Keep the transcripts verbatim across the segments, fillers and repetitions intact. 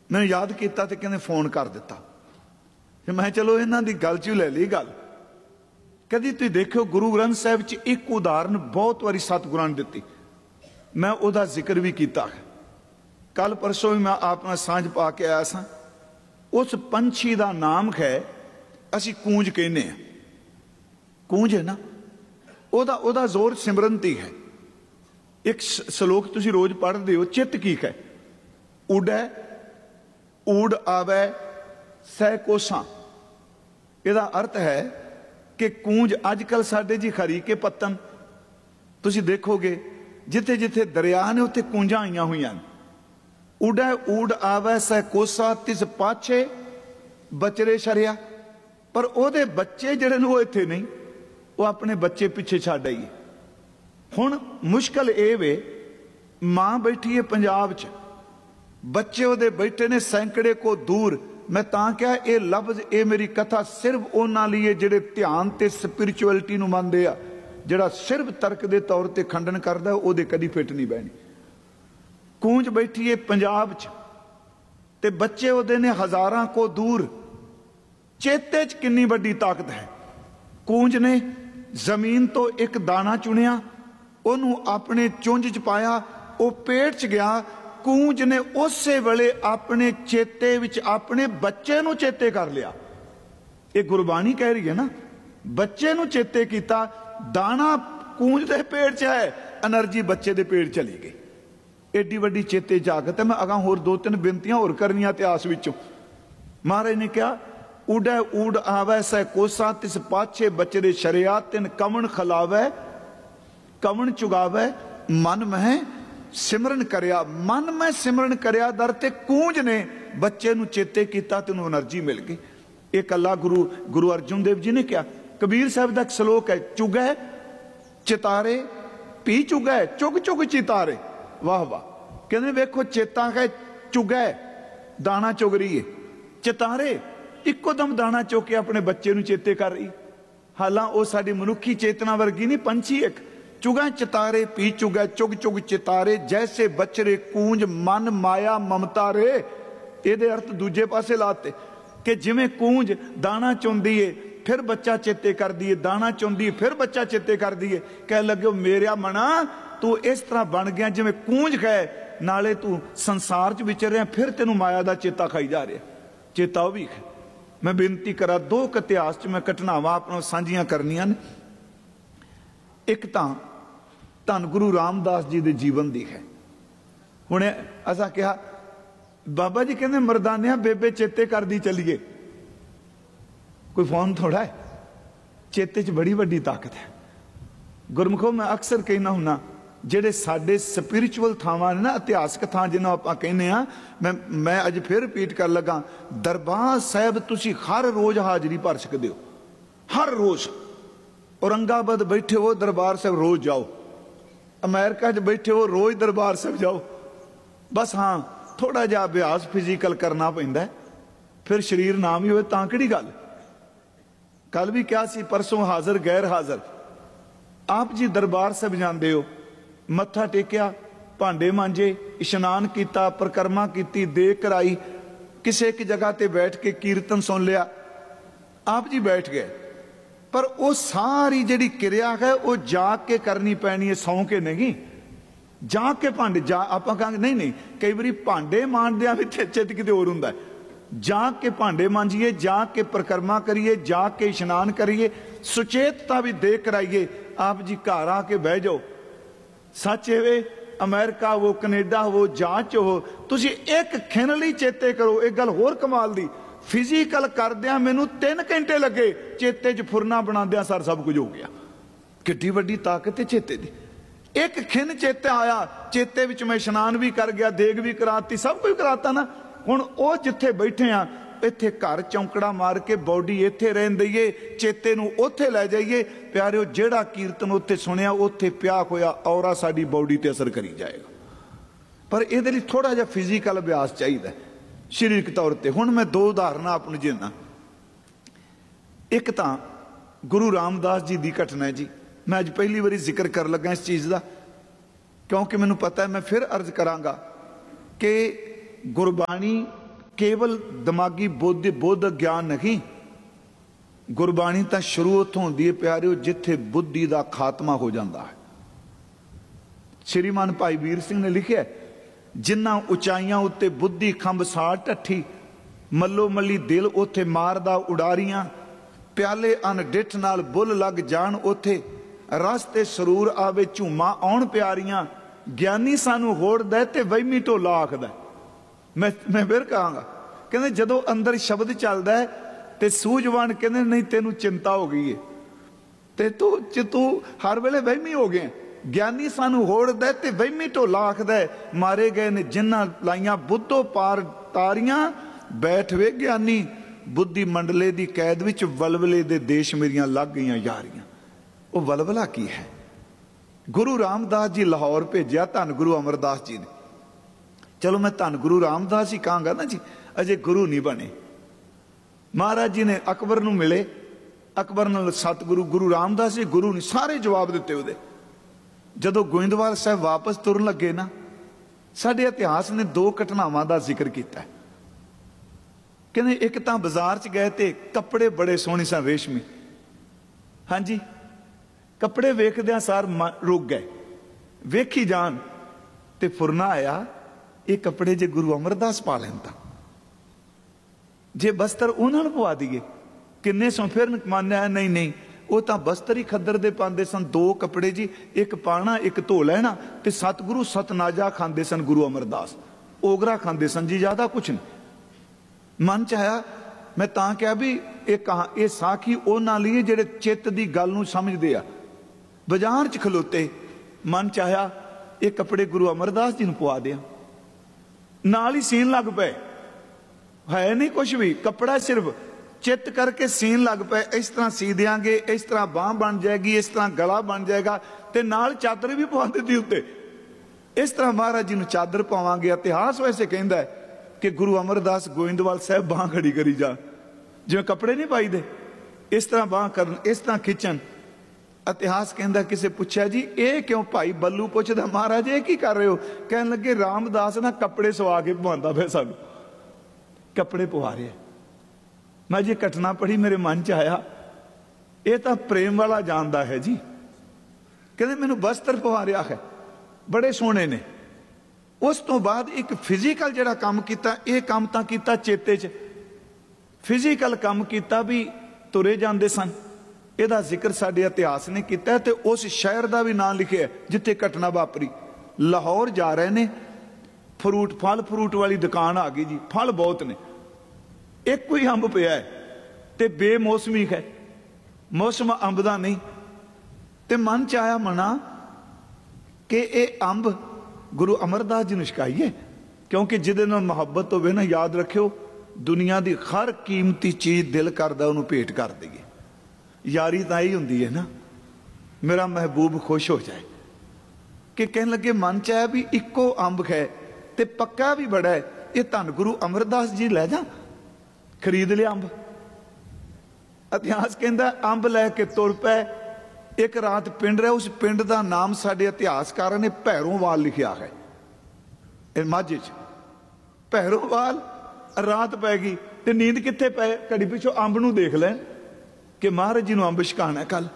मैंने याद किया तो कहने फोन कर दिता। मैं चलो इन्हां दी गल च लै ली गल। कदी तुसीं देखो गुरु ग्रंथ साहिब च एक उदाहरण बहुत बारी सतगुरां ने दित्ती, मैं उहदा जिक्र भी किया। कल परसों भी मैं आप नाल सांझ पा के आया सा। उस पंछी का नाम है असी कूंज कहने हैं, कूंज है ना, ओदा ओदा जोर सिमरनती है। एक श्लोक तुसी रोज पढ़ते हो, चित की है, उड़ै ऊड़ आवे सै कोसा। इहदा अर्थ है कि कूंज अजकल साडे जी खरी के पत्तन तुसी देखोगे जिथे जिथे दरिया ने उत्थे कूंजां आईयां होईयां ने। उड़ै ऊड़ आवे सै कोसा तिस पाछे बचरे शरिया। पर ओदे बच्चे जिहड़े ने वो इत्थे नहीं, वो अपने बच्चे पिछे छड्ड आईए। हुण मुश्किल ये वे, मां बैठी है पंजाब च, बच्चे ओदे बैठे ने सैकड़े को दूर। मैं तां कहा ये लफ्ज ये मेरी कथा सिर्फ उन्हां लई जिहड़े ध्यान ते स्पिरिचुअलिटी नूं मनदे आ। जिहड़ा सिर्फ तर्क दे तौर ते खंडन करदा ओहदे कदी फिट नहीं बहनी। कूंज बैठी है पंजाब च ते बच्चे ओहदे ने हजारां को दूर। चेते च कितनी वड्डी ताकत है। कूंज ने जमीन तो एक दाना चुनिया, ओनू अपने चुंझ च पाया, वो पेट च गया। कूंज ने उस वेले अपने चेते विच अपने बच्चे नू चेते कर लिया। ये गुरबाणी कह रही है ना, बच्चे नू चेते किया। दाना कूंज दे पेट च है, एनर्जी बच्चे दे पेट चली गई। एडी वड्डी चेते जागत है। मैं अगां होर दो तीन बेनतियां होर करनियां इतिहास विचों। महाराज ने कहा उड़ै ऊड़ आवे सै कोसा तिस पाछे बचरे शरिया। तिन कमन खलावे कमन चुगावे मन में सिमरन करया। मन में सिमरन करया दर ते कूंज ने बच्चे नू चेते किया, तेनू एनर्जी मिल गई। एक अल्लाह गुरु गुरु अर्जुन देव जी ने क्या, कबीर साहब का एक श्लोक है, चुगै चितारे पी चुगै चुग चुग चितारे। वाह वाह। कहते वेखो चेता है चुगै दाना चुग रही है, चितारे इको दम दाना चुग के अपने बच्चे नू चेते कर रही। हालां वो साडी मनुखी चेतना वर्गी नहीं, पंछी एक। चुगै चितारे पी चुगै चुग चुग चितारे, जैसे बचरे कूंज मन माया ममता रे। ये अर्थ दूजे पासे लाते कि जिमें कूंज दाना चुंदी है फिर बच्चा चेते कर दिए, दाना चुंदी फिर बच्चा चेते कर दिए। कह लगे मेरा मना तू इस तरह बन गया जिमें कूंज है, नाले तू संसार च विचर रहा, फिर तेनू माया का चेता खाई जा रहा। चेता वह भी है। मैं बेनती करा दो इतिहास च मैं घटनावां अपना सांझियां करनियां ने। एक तां धन गुरु रामदास जी के जीवन की है। हुण असां कहा बाबा जी कहते मरदानिया बेबे चेते कर दी चलीए, कोई फोन थोड़ा है। चेते च बड़ी वड्डी ताकत है। गुरमुखो मैं अक्सर कहना हुन्ना ਜਿਹੜੇ ਸਾਡੇ स्पिरिचुअल ਥਾਵਾਂ ने ना, इतिहासक ਥਾਂ ਜਿਹਨੂੰ ਆਪਾਂ ਕਹਿੰਦੇ ਆ, मैं मैं अज फिर रिपीट कर लगा, दरबार साहब तुसी हर रोज हाजरी भर सकते हो, हर रोज। औरंगाबाद बैठे हो दरबार साहब रोज जाओ, अमेरिका च बैठे हो रोज दरबार साहब जाओ। बस हाँ थोड़ा जिहा अभ्यास फिजिकल करना पैंदा है, फिर शरीर ना भी हो तां किहड़ी गल। कल भी क्या सी, परसों हाजिर गैर हाजिर। आप जी दरबार साहब जाते हो, मत्था टेकिया, भांडे मांजे, इशनान किया, परिक्रमा की, देग कराई, किसी एक जगह ते बैठ के कीर्तन सुन लिया, आप जी बैठ गए। पर वो सारी जिहड़ी क्रिया है वो जाग के करनी पैनी है, सौ के नहीं। जाग के भांडे जा आप कहांगे नहीं नहीं, कई बार भांडे मांजदियां भी चित किते होर हुंदा है। जाग के भांडे मांजिए, जाग के परिक्रमा करिए, जाग के इशनान करिए, सुचेतता भी देख कराइए। आप जी घर आके बह जाओ। सच वे अमेरिका हो, कनेडा हो, जांच हो, तुसी एक खिन लई चेते करो। एक गल होर कमाल दी, फिजिकल करदियां मैनू तीन घंटे लगे, चेते च फुरना बनादियां सर सब कुछ हो गया। किड्डी वड्डी ताकत है चेते दी। एक खिन चेते आया, चेते विच मैं इशनान भी कर गया, देग भी कराती, सब कुछ कराता ना। हुण ओ जिथे बैठे आ, इत्थे घर चौंकड़ा मार के बॉडी इत्थे रहन दईए, चेते नू उत्थे लै जाइए। प्यारिओ जिहड़ा कीर्तन उत्थे सुनिया उत्थे पिया होया औरा साडी बॉडी ते असर करी जाएगा। पर इहदे लई थोड़ा जिहा फिजिकल अभ्यास चाहिदा शरीरक तौर ते। हुण मैं दो उदाहरण आपनूं देना। एक तां गुरु रामदास जी दी घटना है जी। मैं अज पहली बारी जिक्र कर लगा इस चीज़ का, क्योंकि मैनूं पता है मैं फिर अर्ज करांगा कि गुरबाणी केवल दिमागी बुद्ध बुद्ध ज्ञान नहीं, गुरबाणी तो शुरू उत्थों होंदी है प्यारिओ जिथे बुद्धि का खात्मा हो जाता है। श्रीमान भाई वीर सिंह ने लिखिया, जिन्हां उचाइयां उत्ते बुद्धि खंभ साड़ ढठी, मल्लो मल्ली दिल उथे मारदा उडारियां, प्याले अन डिठ नाल बुल लग जान उथे, रस्ते सरूर आवे झूमा आउण प्यारियां, ज्ञानी सानू होड़दा ते वहमी ढोला आखदा। मैं मैं फिर कहांगा, कहंदे जदों अंदर शब्द चलदा है ते सूझवान कहंदे नहीं तेनू चिंता हो गई है ते तू च तू हर वेले वहमी हो गए। ज्ञानी सानू होड़दा ते वहमी ढोला आखदा, मारे गए ने जिन्हां लाइयां बुद्धो पार तारियां, बैठ वे ज्ञानी बुद्धि मंडले दी कैद विच, वलवले दे देश मेरियां लग गईयां यारियां। वो वलवला की है? गुरु रामदास जी लाहौर भेजा धन गुरु अमरदास जी ने। चलो मैं धन गुरु रामदास जी कहांगा ना जी, अजे गुरु नहीं बने। महाराज जी ने अकबर नूं मिले, अकबर नाल सतगुरु गुरु रामदास जी गुरु ने सारे जवाब दिते उहदे। जदों गोइंदवाल साहब वापस तुरन लगे ना, साडे इतिहास ने दो घटनावां दा जिक्र किया। कहने एक तां बाजार च गए ते कपड़े बड़े सोहणे सन रेशमी, हाँ जी, कपड़े वेखद्या सार रुक गए, वेखी जान ते फुरना आया, ये कपड़े जे गुरु अमरदास पा लैन तां, जे बस्तर उन्होंने पवा दिए किन्ने सौ, फिर मान्या नहीं नहीं वो तो बस्तर ही खद्दर दे पाते सन, दो कपड़े जी, एक पाना एक धो लैना, ते सतगुरु सतनाजा खांदे सन गुरु अमरदास, ओगरा खांदे सन जी, ज्यादा कुछ नहीं। मन च आया, मैं तां कहा भी ये कहा ये साखी उन्हां लई जिहड़े चित्त दी गल नूं समझदे आ। बाजार च खलोते, मन च आया ये कपड़े गुरु अमरदास जी नूं पवा दिया, नाल ही सीन लग पे, है नहीं कुछ भी, कपड़ा सिर्फ चित करके सीन लग पे, इस तरह सी देंगे, इस तरह बांह बन जाएगी, इस तरह गला बन जाएगा, ते नाल चादर भी पवा दी उत्ते, इस तरह महाराज जी नूं चादर पावांगे। इतिहास वैसे कहंदा है कि गुरु अमरदास गोइंदवाल साहब बांह खड़ी करी जा, जिवें कपड़े नहीं पाई दे, इस तरह बांह करन, इस तरह खिंचन। इतिहास कहंदा, किसे पूछा जी ये क्यों, भाई बल्लू पुछदा महाराज ये की कर रहे हो, कहन लगे रामदास ना कपड़े सवा के पवांदा पिया सानू, कपड़े पवा रहे। मैं जी घटना पढ़ी, मेरे मन च आया ये तो प्रेम वाला जानता है जी, कहते मैनू बस्तर पवा रहा है, बड़े सोहने ने। उस तो बाद एक फिजिकल जिहड़ा काम किया, यह काम तो किया चेते च, फिजिकल काम किया भी तुरे जाते सन, यदा जिक्र साडे इतिहास ने किया, ते उस शहर का भी नाम लिखे जिथे घटना वापरी। लाहौर जा रहे ने, फ्रूट फल फ्रूट वाली दुकान आ गई जी, फल बहुत ने, एक कोई अंब पिया है ते बेमौसमी है, मौसम अंब का नहीं, ते मन च आया मना कि ये अंब गुरु अमरदास जी नूं छकाईए, क्योंकि जिहदे नाल मुहब्बत होवे ना, याद रखियो दुनिया की हर कीमती चीज दिल करदा उहनूं भेंट कर दईए। यारी तां ही हुंदी है ना, मेरा महबूब खुश हो जाए। कि कहन लगे मन च आया भी इक्को अंब है ते पक्का भी बड़ा है, ये धन गुरु अमरदास जी लै जा, खरीद लिया अंब। इतिहास कहता अंब लैके तुर पै, एक रात पिंड रहा, उस पिंड का नाम साडे इतिहासकारां ने भैरोवाल लिखिया है माझे च। भैरोवाल रात पै गई ते नींद कित्थे पै, घड़ी पिछों अंब नूं देख लैन कि महाराज जी नूं अंब छकाना कल।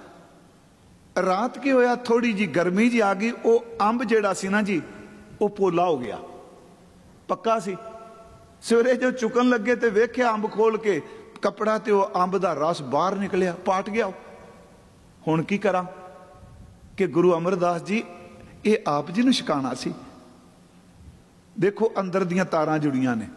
रात की होया, थोड़ी जी गर्मी जी आ गई, वो अंब जिहड़ा सी ना जी वो पोला हो गया, पक्का सी। सवेरे जो चुकन लगे तो वेख्या अंब खोल के कपड़ा, तो वो अंब का रस बाहर निकलिया, पाट गया। हुण की करा कि गुरु अमरदास जी ये आप जी नूं छकाना सी, देखो अंदर दियां तारां जुड़ियां ने,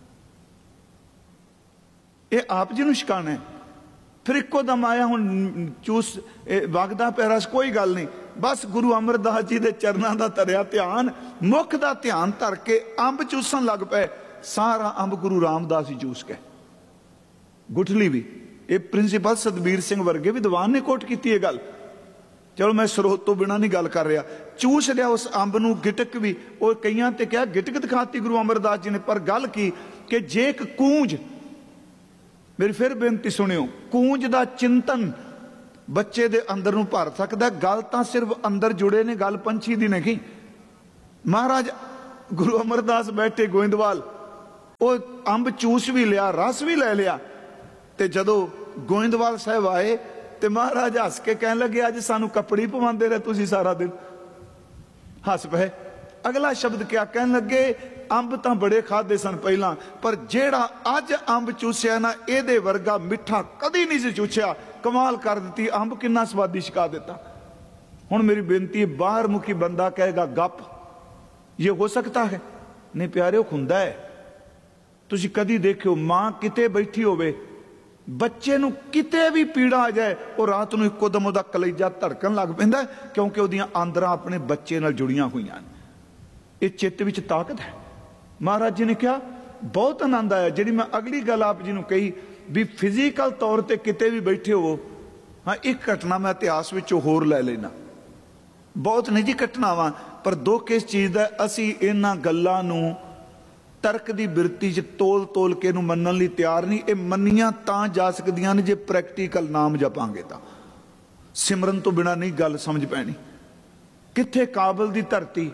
ये आप जी नूं छकाना है। फिर इको दम आया, हुण चूस वगदा पिया रस, कोई गल नहीं, बस गुरु अमरदास जी के चरणों का धरिया ध्यान, मुख का ध्यान धर के अंब चूसन लग पे, सारा अंब गुरु रामदास जी चूस के। गुठली भी ये प्रिंसीपल सतबीर सिंह वर्गे विद्वान ने कोट की है गल, चलो मैं स्रोत तो बिना नहीं गल कर रहा, चूस लिया उस अंब नूं, गिटक भी, और कईयां ते क्या गिटक दिखाती गुरु अमरदास जी ने, पर गल की कि जे एक कूंज, मेरी फिर बेनती सुनियो, कूंज का चिंतन बच्चे दे अंदर नूं भर सकदा, गल तां सिर्फ अंदर जुड़े ने, गल पंछी दी नहीं। महाराज गुरु अमरदास बैठे गोइंदवाल, ਉਹ ਅੰਬ ਚੂਸ ਵੀ ਲਿਆ, ਰਸ ਵੀ ਲੈ ਲਿਆ। ਤੇ ਜਦੋਂ ਗੋਇੰਦਵਾਲ ਸਾਹਿਬ ਆਏ ਤੇ ਮਹਾਰਾਜ ਹੱਸ ਕੇ ਕਹਿਣ ਲੱਗੇ, ਅੱਜ ਸਾਨੂੰ ਕੱਪੜੀ ਪਵਾਉਂਦੇ ਰਹੇ ਤੁਸੀਂ ਸਾਰਾ ਦਿਨ। ਹੱਸ ਪਏ। ਅਗਲਾ ਸ਼ਬਦ ਕਿਆ ਕਹਿਣ ਲੱਗੇ, ਅੰਬ ਤਾਂ ਬੜੇ ਖਾਦੇ ਸਨ ਪਹਿਲਾਂ, ਪਰ ਜਿਹੜਾ ਅੱਜ ਅੰਬ ਚੂਸਿਆ ਨਾ, ਇਹਦੇ ਵਰਗਾ ਮਿੱਠਾ ਕਦੀ ਨਹੀਂ ਸੀ ਚੂਸਿਆ। ਕਮਾਲ ਕਰ ਦਿੱਤੀ, ਅੰਬ ਕਿੰਨਾ ਸਵਾਦੀ ਛਕਾ ਦਿੱਤਾ। ਹੁਣ ਮੇਰੀ ਬੇਨਤੀ ਹੈ, ਬਾਹਰ ਮੁਖੀ ਬੰਦਾ ਕਹੇਗਾ ਗੱਪ, ਇਹ ਹੋ ਸਕਦਾ ਹੈ? ਨਹੀਂ ਪਿਆਰਿਓ, ਹੁੰਦਾ ਹੈ। ਤੁਸੀਂ ਕਦੀ ਦੇਖਿਓ, ਮਾਂ ਕਿਤੇ ਬੈਠੀ ਹੋਵੇ, ਬੱਚੇ ਨੂੰ ਕਿਤੇ ਵੀ ਪੀੜਾ ਆ ਜਾਏ, ਉਹ ਰਾਤ ਨੂੰ ਇੱਕੋ ਦਮ ਉਹਦਾ ਕਲੇਜਾ ਧੜਕਣ ਲੱਗ ਪੈਂਦਾ, ਕਿਉਂਕਿ ਉਹਦੀਆਂ ਆਂਦਰਾਂ ਆਪਣੇ ਬੱਚੇ ਨਾਲ ਜੁੜੀਆਂ ਹੋਈਆਂ ਨੇ। ਇਹ ਚਿੱਤ ਵਿੱਚ ਤਾਕਤ ਹੈ। ਮਹਾਰਾਜ ਜੀ ਨੇ ਕਿਹਾ, ਬਹੁਤ ਆਨੰਦ ਆਇਆ। ਜਿਹੜੀ ਮੈਂ ਅਗਲੀ ਗੱਲ ਆਪ ਜੀ ਨੂੰ ਕਹੀ ਵੀ ਫਿਜ਼ੀਕਲ ਤੌਰ ਤੇ ਕਿਤੇ ਵੀ ਬੈਠੇ ਹੋਵੋ। ਹਾਂ, ਇੱਕ ਘਟਨਾ ਮੈਂ ਇਤਿਹਾਸ ਵਿੱਚੋਂ ਹੋਰ ਲੈ ਲੈਣਾ, ਬਹੁਤ ਨਿੱਜੀ ਘਟਨਾਵਾਂ, ਪਰ ਦੁੱਖ ਇਸ ਚੀਜ਼ ਦਾ, ਅਸੀਂ ਇਹਨਾਂ ਗੱਲਾਂ ਨੂੰ ਤਰਕ ਦੀ ਬਿਰਤੀ 'ਚ ਤੋਲ ਤੋਲ ਕੇ ਇਹਨੂੰ ਮੰਨਣ ਲਈ ਤਿਆਰ ਨਹੀਂ। ਇਹ ਮੰਨੀਆਂ ਤਾਂ ਜਾ ਸਕਦੀਆਂ ਨੇ ਜੇ ਪ੍ਰੈਕਟੀਕਲ ਨਾਮ ਜਪਾਂਗੇ ਤਾਂ। ਸਿਮਰਨ ਤੋਂ ਬਿਨਾਂ ਨਹੀਂ ਗੱਲ ਸਮਝ ਪੈਣੀ। ਕਿੱਥੇ ਕਾਬਲ ਦੀ ਧਰਤੀ,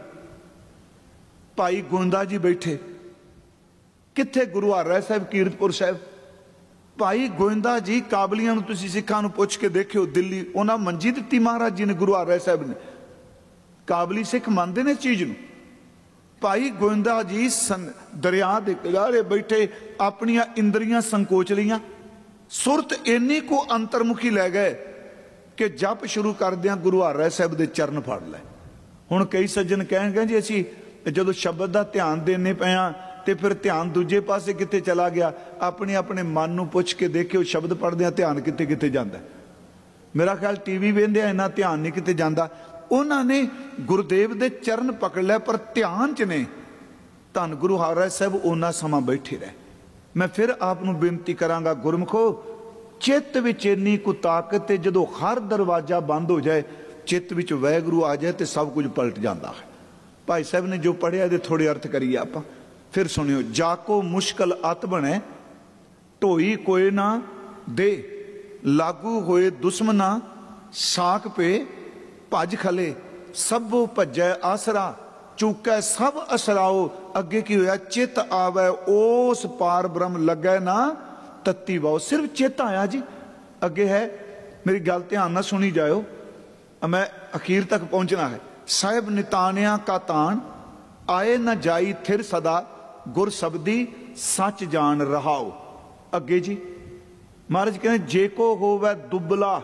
ਭਾਈ ਗੋਇੰਦਾ ਜੀ ਬੈਠੇ, ਕਿੱਥੇ ਗੁਰੂ ਹਰਿਰਾਏ ਸਾਹਿਬ ਕੀਰਤਪੁਰ ਸਾਹਿਬ। ਭਾਈ ਗੋਇੰਦਾ ਜੀ ਕਾਬਲੀਆਂ ਨੂੰ ਤੁਸੀਂ ਸਿੱਖਾਂ ਨੂੰ ਪੁੱਛ ਕੇ ਦੇਖਿਓ, ਦਿੱਲੀ ਉਹਨਾਂ ਮੰਜੀ ਦਿੱਤੀ ਮਹਾਰਾਜ ਜੀ ਨੇ, ਗੁਰੂ ਹਰਿਰਾਏ ਸਾਹਿਬ ਨੇ। ਕਾਬਲੀ ਸਿੱਖ ਮੰਨਦੇ ਨੇ ਇਸ ਚੀਜ਼ ਨੂੰ। ਭਾਈ ਗੋਇੰਦਾ ਜੀ ਸੰ ਦਰਿਆ ਦੇ ਕਿਨਾਰੇ ਬੈਠੇ, ਆਪਣੀਆਂ ਇੰਦਰੀਆਂ ਸੰਕੋਚ ਲਈਆਂ, ਸੁਰਤ ਇੰਨੀ ਕੋ ਅੰਤਰਮੁਖੀ ਲੈ ਗਏ ਕਿ ਜਪ ਸ਼ੁਰੂ ਕਰਦਿਆਂ ਗੁਰੂ ਹਰਿਰਾਏ ਸਾਹਿਬ ਦੇ ਚਰਨ ਫੜ ਲਏ। ਹੁਣ ਕਈ ਸੱਜਣ ਕਹਿਣਗੇ ਜੀ ਅਸੀਂ ਜਦੋਂ ਸ਼ਬਦ ਦਾ ਧਿਆਨ ਦੇਣੇ ਪਏ ਆ ਤੇ ਫਿਰ ਧਿਆਨ ਦੂਜੇ ਪਾਸੇ ਕਿੱਥੇ ਚਲਾ ਗਿਆ। ਆਪਣੇ ਆਪਣੇ ਮਨ ਨੂੰ ਪੁੱਛ ਕੇ ਦੇਖਿਓ, ਸ਼ਬਦ ਪੜ੍ਹਦਿਆਂ ਧਿਆਨ ਕਿੱਥੇ ਕਿੱਥੇ ਜਾਂਦਾ। ਮੇਰਾ ਖਿਆਲ ਟੀਵੀ ਵੇਖਦਿਆਂ ਇੰਨਾ ਧਿਆਨ ਨਹੀਂ ਕਿਤੇ ਜਾਂਦਾ। ਉਹਨਾਂ ਨੇ ਗੁਰਦੇਵ ਦੇ ਚਰਨ ਪਕੜ ਲਿਆ, ਪਰ ਧਿਆਨ 'ਚ ਨੇ। ਧੰਨ ਗੁਰੂ ਹਰਿਰਾਏ ਸਾਹਿਬ ਉਹਨਾਂ ਸਮਾਂ ਬੈਠੇ ਰਹੇ। ਮੈਂ ਫਿਰ ਆਪ ਨੂੰ ਬੇਨਤੀ ਕਰਾਂਗਾ, ਗੁਰਮੁਖੋ, ਚਿੱਤ ਵਿੱਚ ਇੰਨੀ ਕੁ ਤਾਕਤ ਹੈ, ਜਦੋਂ ਹਰ ਦਰਵਾਜ਼ਾ ਬੰਦ ਹੋ ਜਾਏ, ਚਿੱਤ ਵਿੱਚ ਵਾਹਿਗੁਰੂ ਆ ਜਾਏ ਤੇ ਸਭ ਕੁਝ ਪਲਟ ਜਾਂਦਾ ਹੈ। ਭਾਈ ਸਾਹਿਬ ਨੇ ਜੋ ਪੜ੍ਹਿਆ ਇਹਦੇ ਥੋੜੇ ਅਰਥ ਕਰੀਏ ਆਪਾਂ। ਫਿਰ ਸੁਣਿਓ। ਜਾ ਕੋ ਮੁਸ਼ਕਲ ਅਤ ਬਣੇ, ਢੋਈ ਕੋਏ ਨਾ ਦੇ, ਲਾਗੂ ਹੋਏ ਦੁਸ਼ਮਨਾ ਸਾਕ ਪੇ, ਭੱਜ ਖਲੇ ਸਭੋ ਭੱਜੈ ਆਸਰਾ, ਚੂਕੈ ਸਭ ਅਸਰਾਓ। ਅੱਗੇ ਕੀ ਹੋਇਆ? ਚਿੱਤ ਆਵੈ ਉਸ ਪਾਰ ਬ੍ਰਹਮ ਲੱਗੈ ਨਾ ਤੱਤੀ ਵਾਓ। ਸਿਰਫ ਚਿੱਤ ਆਇਆ ਜੀ। ਅੱਗੇ ਹੈ, ਮੇਰੀ ਗੱਲ ਧਿਆਨ ਨਾਲ ਸੁਣੀ ਜਾਇਓ, ਮੈਂ ਅਖੀਰ ਤੱਕ ਪਹੁੰਚਣਾ ਹੈ। ਸਾਹਿਬ ਨਿਤਾਨਿਆ ਕਾ ਤਾਣ, ਆਏ ਨਾ ਜਾਈ ਥਿਰ ਸਦਾ, ਗੁਰ ਸ਼ਬਦੀ ਸੱਚ ਜਾਣ ਰਹਾਓ। ਅੱਗੇ ਜੀ ਮਹਾਰਾਜ ਕਹਿੰਦੇ, ਜੇ ਕੋ ਹੋਵੇ ਦੁਬਲਾ,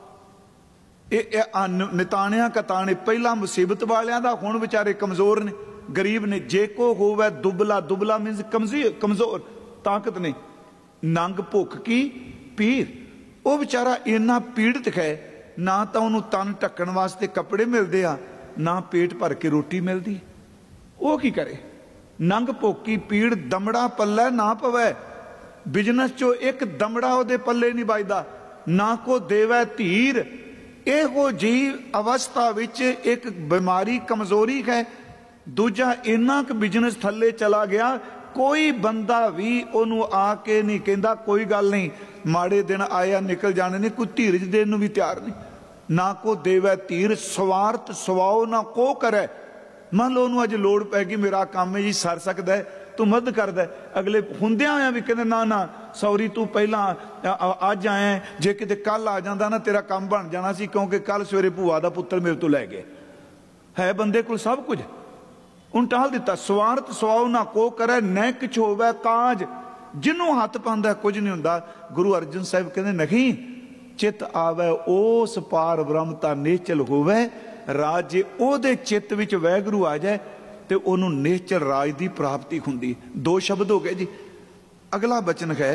ਇਹ ਨਿਤਾਣਿਆਂ ਕਤਾਣੇ, ਪਹਿਲਾਂ ਮੁਸੀਬਤ ਵਾਲਿਆਂ ਦਾ, ਹੁਣ ਵਿਚਾਰੇ ਕਮਜ਼ੋਰ ਨੇ, ਗਰੀਬ ਨੇ। ਜੇ ਕੋ ਹੋਵੇ ਦੁਬਲਾ, ਦੁਬਲਾ ਮੀਨਸ ਕਮਜ਼ੋਰ, ਕਮਜ਼ੋਰ, ਤਾਕਤ ਨਹੀਂ। ਨੰਗ ਭੁੱਖ ਕੀ ਪੀਰ, ਉਹ ਵਿਚਾਰਾ ਇੰਨਾ ਪੀੜਤ ਹੈ, ਨਾ ਤਾਂ ਉਹਨੂੰ ਤਨ ਢੱਕਣ ਵਾਸਤੇ ਕੱਪੜੇ ਮਿਲਦੇ ਆ, ਨਾ ਪੇਟ ਭਰ ਕੇ ਰੋਟੀ ਮਿਲਦੀ। ਉਹ ਕੀ ਕਰੇ? ਨੰਗ ਭੁੱਖੀ ਪੀੜ, ਦਮੜਾ ਪੱਲੇ ਨਾ ਪਵੇ। ਬਿਜਨਸ ਚੋਂ ਇੱਕ ਦਮੜਾ ਉਹਦੇ ਪੱਲੇ ਨਹੀਂ ਵੱਜਦਾ। ਨਾ ਕੋ ਦੇਵੈ ਧੀਰ, ਇਹੋ ਜੀ ਅਵਸਥਾ ਵਿੱਚ ਇੱਕ ਬਿਮਾਰੀ, ਕਮਜ਼ੋਰੀ ਹੈ। ਦੂਜਾ, ਇੰਨਾ ਕੁ ਬਿਜਨਸ ਥੱਲੇ ਚਲਾ ਗਿਆ, ਕੋਈ ਬੰਦਾ ਵੀ ਉਹਨੂੰ ਆ ਕੇ ਨਹੀਂ ਕਹਿੰਦਾ ਕੋਈ ਗੱਲ ਨਹੀਂ, ਮਾੜੇ ਦਿਨ ਆਇਆ ਨਿਕਲ ਜਾਣੇ ਨੇ, ਕੋਈ ਧੀਰਜ ਦੇਣ ਨੂੰ ਵੀ ਤਿਆਰ ਨਹੀਂ। ਨਾ ਕੋ ਦੇਵੈ ਧੀਰ, ਸਵਾਰਥ ਸਵਾਓ ਨਾ ਕੋ ਕਰੇ। ਮੰਨ ਲਓ ਉਹਨੂੰ ਅੱਜ ਲੋੜ ਪੈ ਗਈ, ਮੇਰਾ ਕੰਮ ਹੈ ਜੀ, ਸਰ ਸਕਦਾ ਹੈ, ਤੂੰ ਮਦਦ ਕਰਦਾ। ਅਗਲੇ ਹੁੰਦਿਆਂ ਹੋਇਆ ਵੀ ਕਹਿੰਦੇ, ਨਾ ਨਾ ਸੌਰੀ, ਤੂੰ ਪਹਿਲਾਂ ਅੱਜ ਆਇਆ, ਜੇ ਕਿਤੇ ਕੱਲ ਆ ਜਾਂਦਾ ਨਾ ਤੇਰਾ ਕੰਮ ਬਣ ਜਾਣਾ ਸੀ, ਕਿਉਂਕਿ ਕੱਲ ਸਵੇਰੇ ਭੂਆ ਦਾ ਪੁੱਤਰ ਮੇਰੇ ਤੋਂ ਲੈ ਗਏ। ਹੈ ਬੰਦੇ ਕੋਲ ਸਭ ਕੁਝ, ਉਹਨੂੰ ਟਾਲ ਦਿੱਤਾ। ਸਵਾਰਥ ਸਵਾਓ ਨਾ ਕੋ ਕਰੇ, ਨੈ ਕਿਛ ਹੋਵੇ ਕਾਜ, ਜਿਹਨੂੰ ਹੱਥ ਪਾਉਂਦਾ ਕੁਝ ਨਹੀਂ ਹੁੰਦਾ। ਗੁਰੂ ਅਰਜਨ ਸਾਹਿਬ ਕਹਿੰਦੇ, ਨਹੀਂ, ਚਿੱਤ ਆਵੇ ਉਸ ਪਾਰ ਬ੍ਰਹਮ ਤਾਂ ਨਿਸ਼ਚਲ ਹੋਵੇ ਰਾਜ। ਜੇ ਉਹਦੇ ਚਿੱਤ ਵਿੱਚ ਵਾਹਿਗੁਰੂ ਆ ਜਾਏ ਤੇ ਉਹਨੂੰ ਨਿਸ਼ਚਲ ਰਾਜ ਦੀ ਪ੍ਰਾਪਤੀ ਹੁੰਦੀ। ਦੋ ਸ਼ਬਦ ਹੋ ਗਏ ਜੀ। ਅਗਲਾ ਬਚਨ ਹੈ,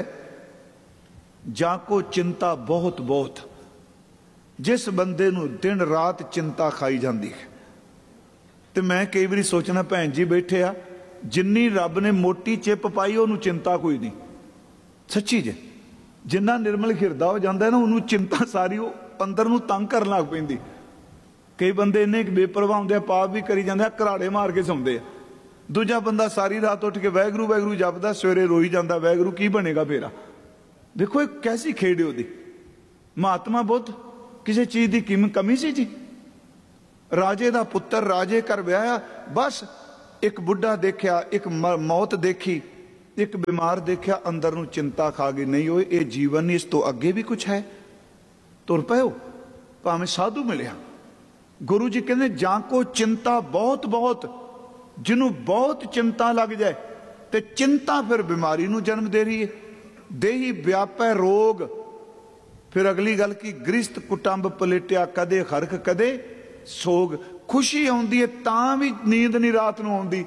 ਜਾ ਕੋ ਚਿੰਤਾ ਬਹੁਤ ਬਹੁਤ, ਜਿਸ ਬੰਦੇ ਨੂੰ ਦਿਨ ਰਾਤ ਚਿੰਤਾ ਖਾਈ ਜਾਂਦੀ ਹੈ। ਤੇ ਮੈਂ ਕਈ ਵਾਰੀ ਸੋਚਣਾ, ਭੈਣ ਜੀ ਬੈਠੇ ਆ, ਜਿੰਨੀ ਰੱਬ ਨੇ ਮੋਟੀ ਚਿੱਪ ਪਾਈ ਉਹਨੂੰ ਚਿੰਤਾ ਕੋਈ ਨਹੀਂ। ਸੱਚੀ ਜੇ, ਜਿੰਨਾ ਨਿਰਮਲ ਹਿਰਦਾ ਹੋ ਜਾਂਦਾ ਨਾ, ਉਹਨੂੰ ਚਿੰਤਾ ਸਾਰੀ ਉਹ ਅੰਦਰ ਨੂੰ ਤੰਗ ਕਰਨ ਲੱਗ ਪੈਂਦੀ। ਕਈ ਬੰਦੇ ਇੰਨੇ ਬੇਪਰਵਾਹ ਹੁੰਦੇ ਆ, ਪਾਪ ਵੀ ਕਰੀ ਜਾਂਦੇ ਆ, ਘਰਾੜੇ ਮਾਰ ਕੇ ਸੌਂਦੇ ਆ। ਦੂਜਾ ਬੰਦਾ ਸਾਰੀ ਰਾਤ ਉੱਠ ਕੇ ਵਾਹਿਗੁਰੂ ਵਾਹਿਗੁਰੂ ਜਪਦਾ, ਸਵੇਰੇ ਰੋਈ ਜਾਂਦਾ, ਵਾਹਿਗੁਰੂ ਕੀ ਬਣੇਗਾ ਮੇਰਾ। ਦੇਖੋ ਇਹ ਕੈਸੀ ਖੇਡ ਉਹਦੀ। ਮਹਾਤਮਾ ਬੁੱਧ ਕਿਸੇ ਚੀਜ਼ ਦੀ ਕੀਮਤ ਕਮੀ ਸੀ ਜੀ। ਰਾਜੇ ਦਾ ਪੁੱਤਰ ਰਾਜੇ ਘਰ ਵਿਆਹਿਆ, ਬਸ ਇੱਕ ਬੁੱਢਾ ਦੇਖਿਆ, ਇੱਕ ਮੌਤ ਦੇਖੀ, एक बीमार देखा अंदर नूं चिंता खा गई, नहीं होए ये जीवन नहीं, इस तो अगे भी कुछ है, तुर पयो भावें साधु मिलिया। गुरु जी कहते जां को चिंता बहुत बहुत, जिन्हों बहुत चिंता लग जाए तो चिंता फिर बीमारी नूं जन्म दे रही है। देही व्यापै रोग, फिर अगली गल की गृहस्थ कुटुंब पलेटिया कदे खरख कदे सोग। खुशी आउंदी है तां भी नींद नहीं रात नूं आउंदी,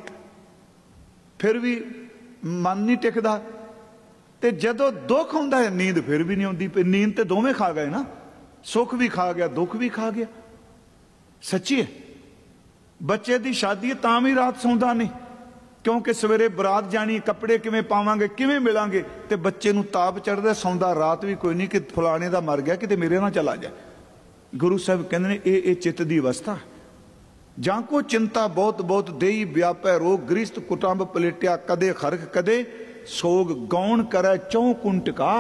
फिर भी मन नहीं टिकदा, ते जदों दुख आउंदा है नींद फिर भी नहीं आउंदी। नींद ते दोवें खा गए ना, सुख भी खा गया दुख भी खा गया। सच्ची है। बच्चे की शादी है तां भी रात सौंदा नहीं, क्योंकि सवेरे बरात जानी, कपड़े किवें पावांगे किवें मिलांगे, ते बच्चे नूं ताप चढ़दा, सौंदा रात भी कोई नहीं कि फलाने दा मर गया किते मेरे ना चला जाए। गुरु साहब कहंदे ने ये चित्त दी अवस्था है। जां को चिंता बहुत बहुत, देही व्यापै रोग, गृहस्थ कुटुंब पलेटिया कदे खरख कदे सोग। गौण करै चौं कुंटका,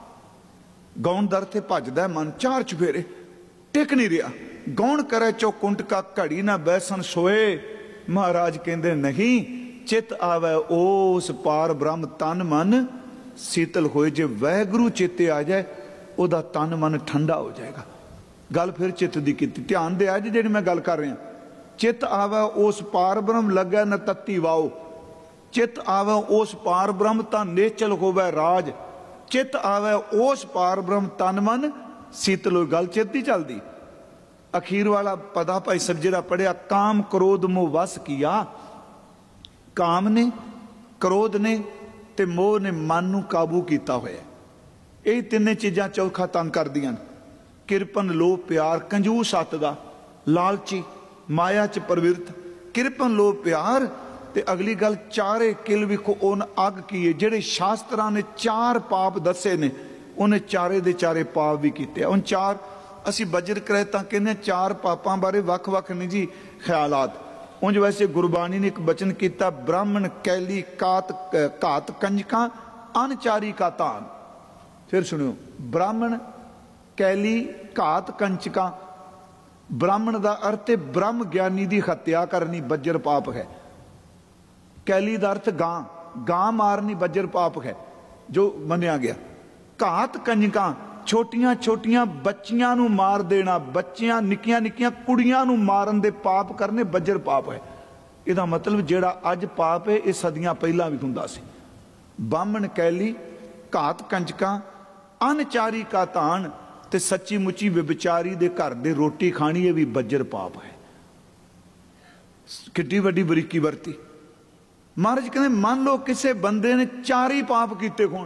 गौण दर ते भजदा मन चार चुफेरे, टिक नहीं रहा। गौण करै चौ कुंटका, घड़ी ना बैसन सोए। महाराज कहंदे नहीं, चित आवे ओस पार ब्रह्म, तन मन शीतल होए। जे वैगुरु चेते आ जाए ओदा तन मन ठंडा हो जाएगा। गल फिर चित्त दी कीती, ध्यान दे अज जिहड़ी मैं गल कर रहा। चित आवे उस पार ब्रह्म, लगे न तत्ती वाओ। चित आवे उस पार ब्रह्म, तां नेचल होवे राज। चित आवे उस पार ब्रह्म, तन मन शीतल हो। गल चित ही चलदी। अखीर वाला पदा भाई सज्जरा पढ़िया, काम क्रोध मोह वस किया। काम ने, क्रोध ने ते मोह ने मन नूं काबू किया होया। ये तिन्ने चीज़ां चौखा तंग कर दियां। किरपन लोभ प्यार, कंजूस अत दा, लालची, माया च प्रवृत्त। किरपन लोभ प्यार ते अगली गल चारे किल विखो उन अग की है। जेड़े शास्त्रां ने चार पाप दसे ने, उन्हें चारे दे चारे पाप भी कीते। उन चार असी बजर करे तां कहने चार पापां बारे वख वख नहीं जी ख्यालात। उंज वैसे गुरबाणी ने एक बचन किया, ब्राह्मण कैली कात घात कंजका अनचारी का तान। फिर सुनियो, ब्राह्मण कैली घात कंचका। ब्राह्मण का अर्थ है ब्रह्म ज्ञानी की हत्या करनी, बज्जर पाप है। कैली का अर्थ गां, गां मारनी बज्जर पाप है जो मनिया गया। घात कंजका, छोटियां छोटियां बच्चियां नूं मार देना, बच्चियां निक्कियां निक्कियां कुड़ियां नूं मारन दे पाप करने बज्जर पाप है। इहदा मतलब जेड़ा अज पाप है ये सदियां पहला भी हुंदा सी। ब्राह्मण कैली घात कंजका अनचारी का तान, ते सच्ची मुची विचारी दे घर दे रोटी खानी है भी बज्जर पाप है। किड्डी वड्डी बरीकी वरती। महाराज कहते मान लो किसी बंदे ने चार ही पाप किते होण,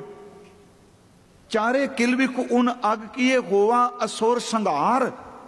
चारे किल भी उन अग किए होवा असुर संघार।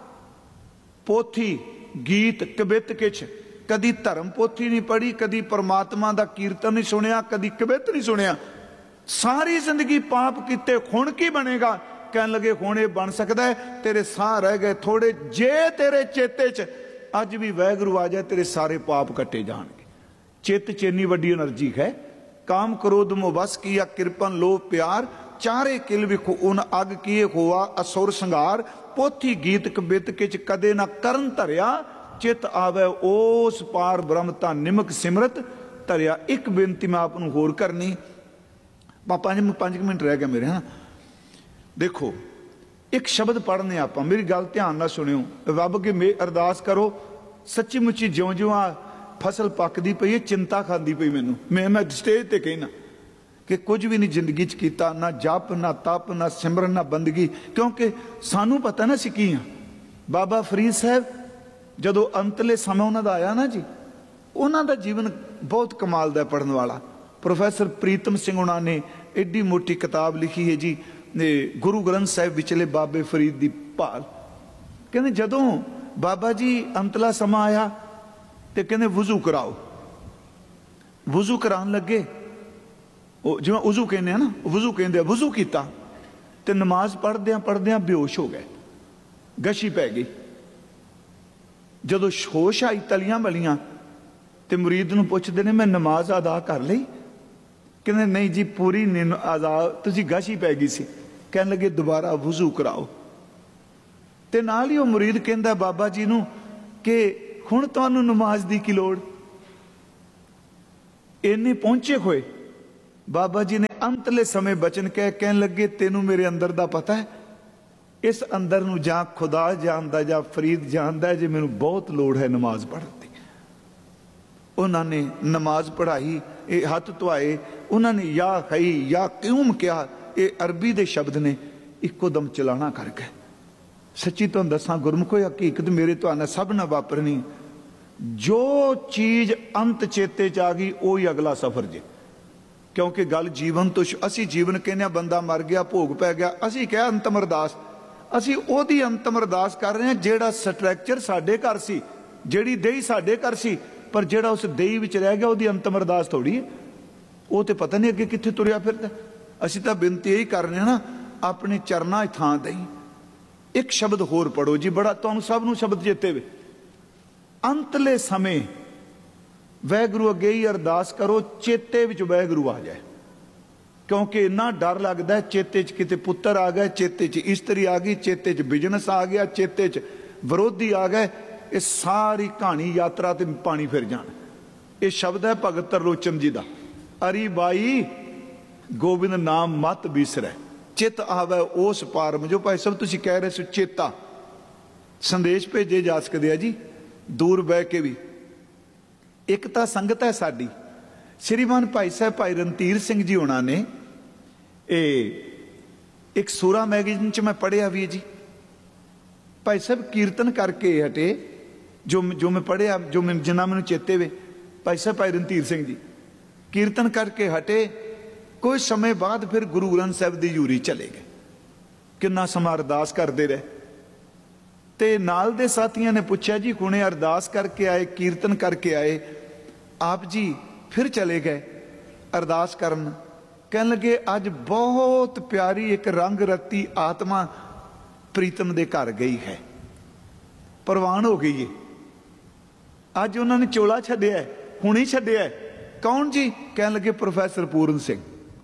पोथी गीत कबित किछ, कदी धर्म पोथी नहीं पढ़ी, कदी परमात्मा दा कीर्तन नहीं सुनिया, कदी कबित नहीं सुनिया। सारी जिंदगी पाप किते, हुण की बनेगा? कहन लगे हुण ये बन सकता है, तेरे साह रह गए थोड़े, जे तेरे चेते च अज भी वैगुरु आ जाए तेरे सारे पाप कटे जाएंगे। चित्त च इन्नी वड्डी एनर्जी है। काम क्रोध मोह वस किया, किरपन लोभ प्यार, चारे किल विखो उन अग किए होआ असुर संघार। पोथी गीत कबित किच कदे ना करन धरिया, चित आवे ओस पार ब्रह्म तां निमक सिमरत धरिया। एक बेनती मैं आप होर करनी, पांच पांच मिनट रह गए मेरे। हाँ देखो, एक शब्द पढ़ने आप, मेरी गल ध्यान नाल सुनियो। रब अगे मे अरदास करो, सच्ची मुची ज्यों ज्यों आ फसल पकदी पई है, चिंता खांदी पई मैनू। मैं मैं स्टेज ते कहना कि कुछ भी नहीं जिंदगी च कीता, ना जप ना तप ना सिमरन ना बंदगी, क्योंकि सानू पता ना सी की हाँ। बाबा फरीद साहब जदों अंतले समय उन्होंने आया ना जी, उन्होंने जीवन बहुत कमाल दा पढ़न वाला। प्रोफैसर प्रीतम सिंह उन्होंने एडी मोटी किताब लिखी है जी, गुरु ग्रंथ साहिब विचले बाबे फरीद की भाल। कहते जदों बाबा जी अंतला समा आया तो कहते वुजू कराओ। वुजू करान लगे, जिवें वुजू कहने ना, वुजू कहते वुजू किया तो नमाज पढ़द्या पढ़द्या बेहोश हो गए, गशी पै गई। जदों होश आई तलियां मलियां तो मुरीद नूं पुछदे ने, मैं नमाज अदा कर लई? कहते नहीं जी पूरी नींद आजाद, तुझी गशी पै गई सी। कहने लगे दोबारा वुजू कराओ। ते नाल ही वो मुरीद कहंदा बाबा जी नूं कि हुण तुहानूं नमाज दी की लोड़? इन्ने पहुंचे होए बाबा जी ने अंतले समय बचन कह कहन लगे तेनू मेरे अंदर दा पता है, इस अंदर नू जां खुदा जानदा जां फरीद जानदा है जे मैनू बहुत लोड़ है नमाज पढ़न दी। उन्होंने नमाज पढ़ाई, ये हथ धोआए, उन्होंने या खई या क्यूम कहा, ये अरबी दे शब्द ने, इको दम चलाना कर गए। सच्ची तुहानू दसां गुरमुखो हकीकत मेरे तुहाडे नाल सब नाल वापरनी, जो चीज़ अंत चेते च आ गई वही अगला सफर जे। क्योंकि गल जीवन तो असी जीवन कहने बंदा मर गया भोग पै गया, असी कह अंतम अरदास, असी ओदी अंतम अरदास कर रहे हैं जेड़ा स्ट्रक्चर साडे घर सी, जेड़ी देही साडे घर सी, पर जेड़ा उस देही विच रह गया ओदी अंतम अरदास थोड़ी है। वो तो पता नहीं अगे कित्थे तुरिया फिरदा। असी तो बिनती यही कर रहे हैं ना, अपने चरना थां दई। एक शब्द होर पढ़ो जी, बड़ा तुहानू सब नू शब्द चेते वे, अंतले समय वैगुरू अगे ही अरदास करो चेते विच वैगुरू आ जाए। क्योंकि इन्ना डर लगता है चेते च किते पुत्र आ गए, चेते च इस्त्री आ गई, चेते च बिजनस आ गया, चेते च विरोधी आ गए, ये सारी कहानी यात्रा ते पानी फिर जाना। ये शब्द है भगत तरलोचन जी का, अरी बाई गोबिंद नाम मत बिसरै, चित आवे उस पार में। जो भाई साहब तुसीं कह रहे सो चेता, संदेश भेजे जा सकते हैं जी दूर बह के भी। एक तो संगत है साडी, श्रीमान भाई साहब भाई रणधीर सिंह जी होना ने ए एक सूरा मैगजीन च मैं पढ़िया भी है जी, भाई साहब कीर्तन करके हटे, जो जो मैं पढ़िया, जो मैं जिन्ना मैनू चेते वे, भाई साहब भाई रणधीर सिंह जी कीर्तन करके हटे, कुछ समय बाद फिर गुरु ग्रंथ साहब की यूरी चले गए। किन्ना समा अरदास करते रहे, ते नाल दे साथियों ने पूछा जी हुणे अरदास करके आए, कीर्तन करके आए, आप जी फिर चले गए अरदास करन। कहन लगे अज बहुत प्यारी एक रंग रत्ती आत्मा प्रीतम दे घर गई है, प्रवान हो गई है। अज उन्होंने चोला छड्डिया, हुणी छड्डिया। कौन जी? कहन लगे प्रोफैसर पूरन सिंह।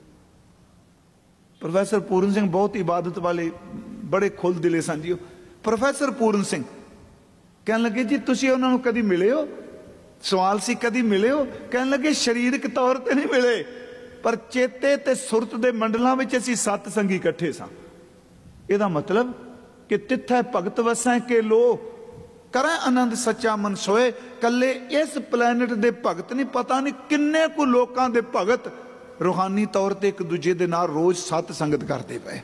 प्रोफैसर पूरन सिंह बहुत इबादत वाले बड़े खुल दिले सन जी। प्रोफैसर पूरन सिंह कहन लगे जी तुसीं उन्हां नूं कदी मिले हो? सवाल सी कदी मिले हो? कहन लगे शरीरक तौर ते नहीं मिले, पर चेते ते सुरत दे मंडलां विच असीं सत संगी इकट्ठे सां। इहदा मतलब कि तिथै भगत वसैं के लो करें आनंद सच्चा मन सोए। कल्ले इस प्लैनेट दे भगत नहीं, पता नहीं किन्ने कु लोकां दे भगत रूहानी तौर ते एक दूजे दे नाल रोज सत संगत करते पे।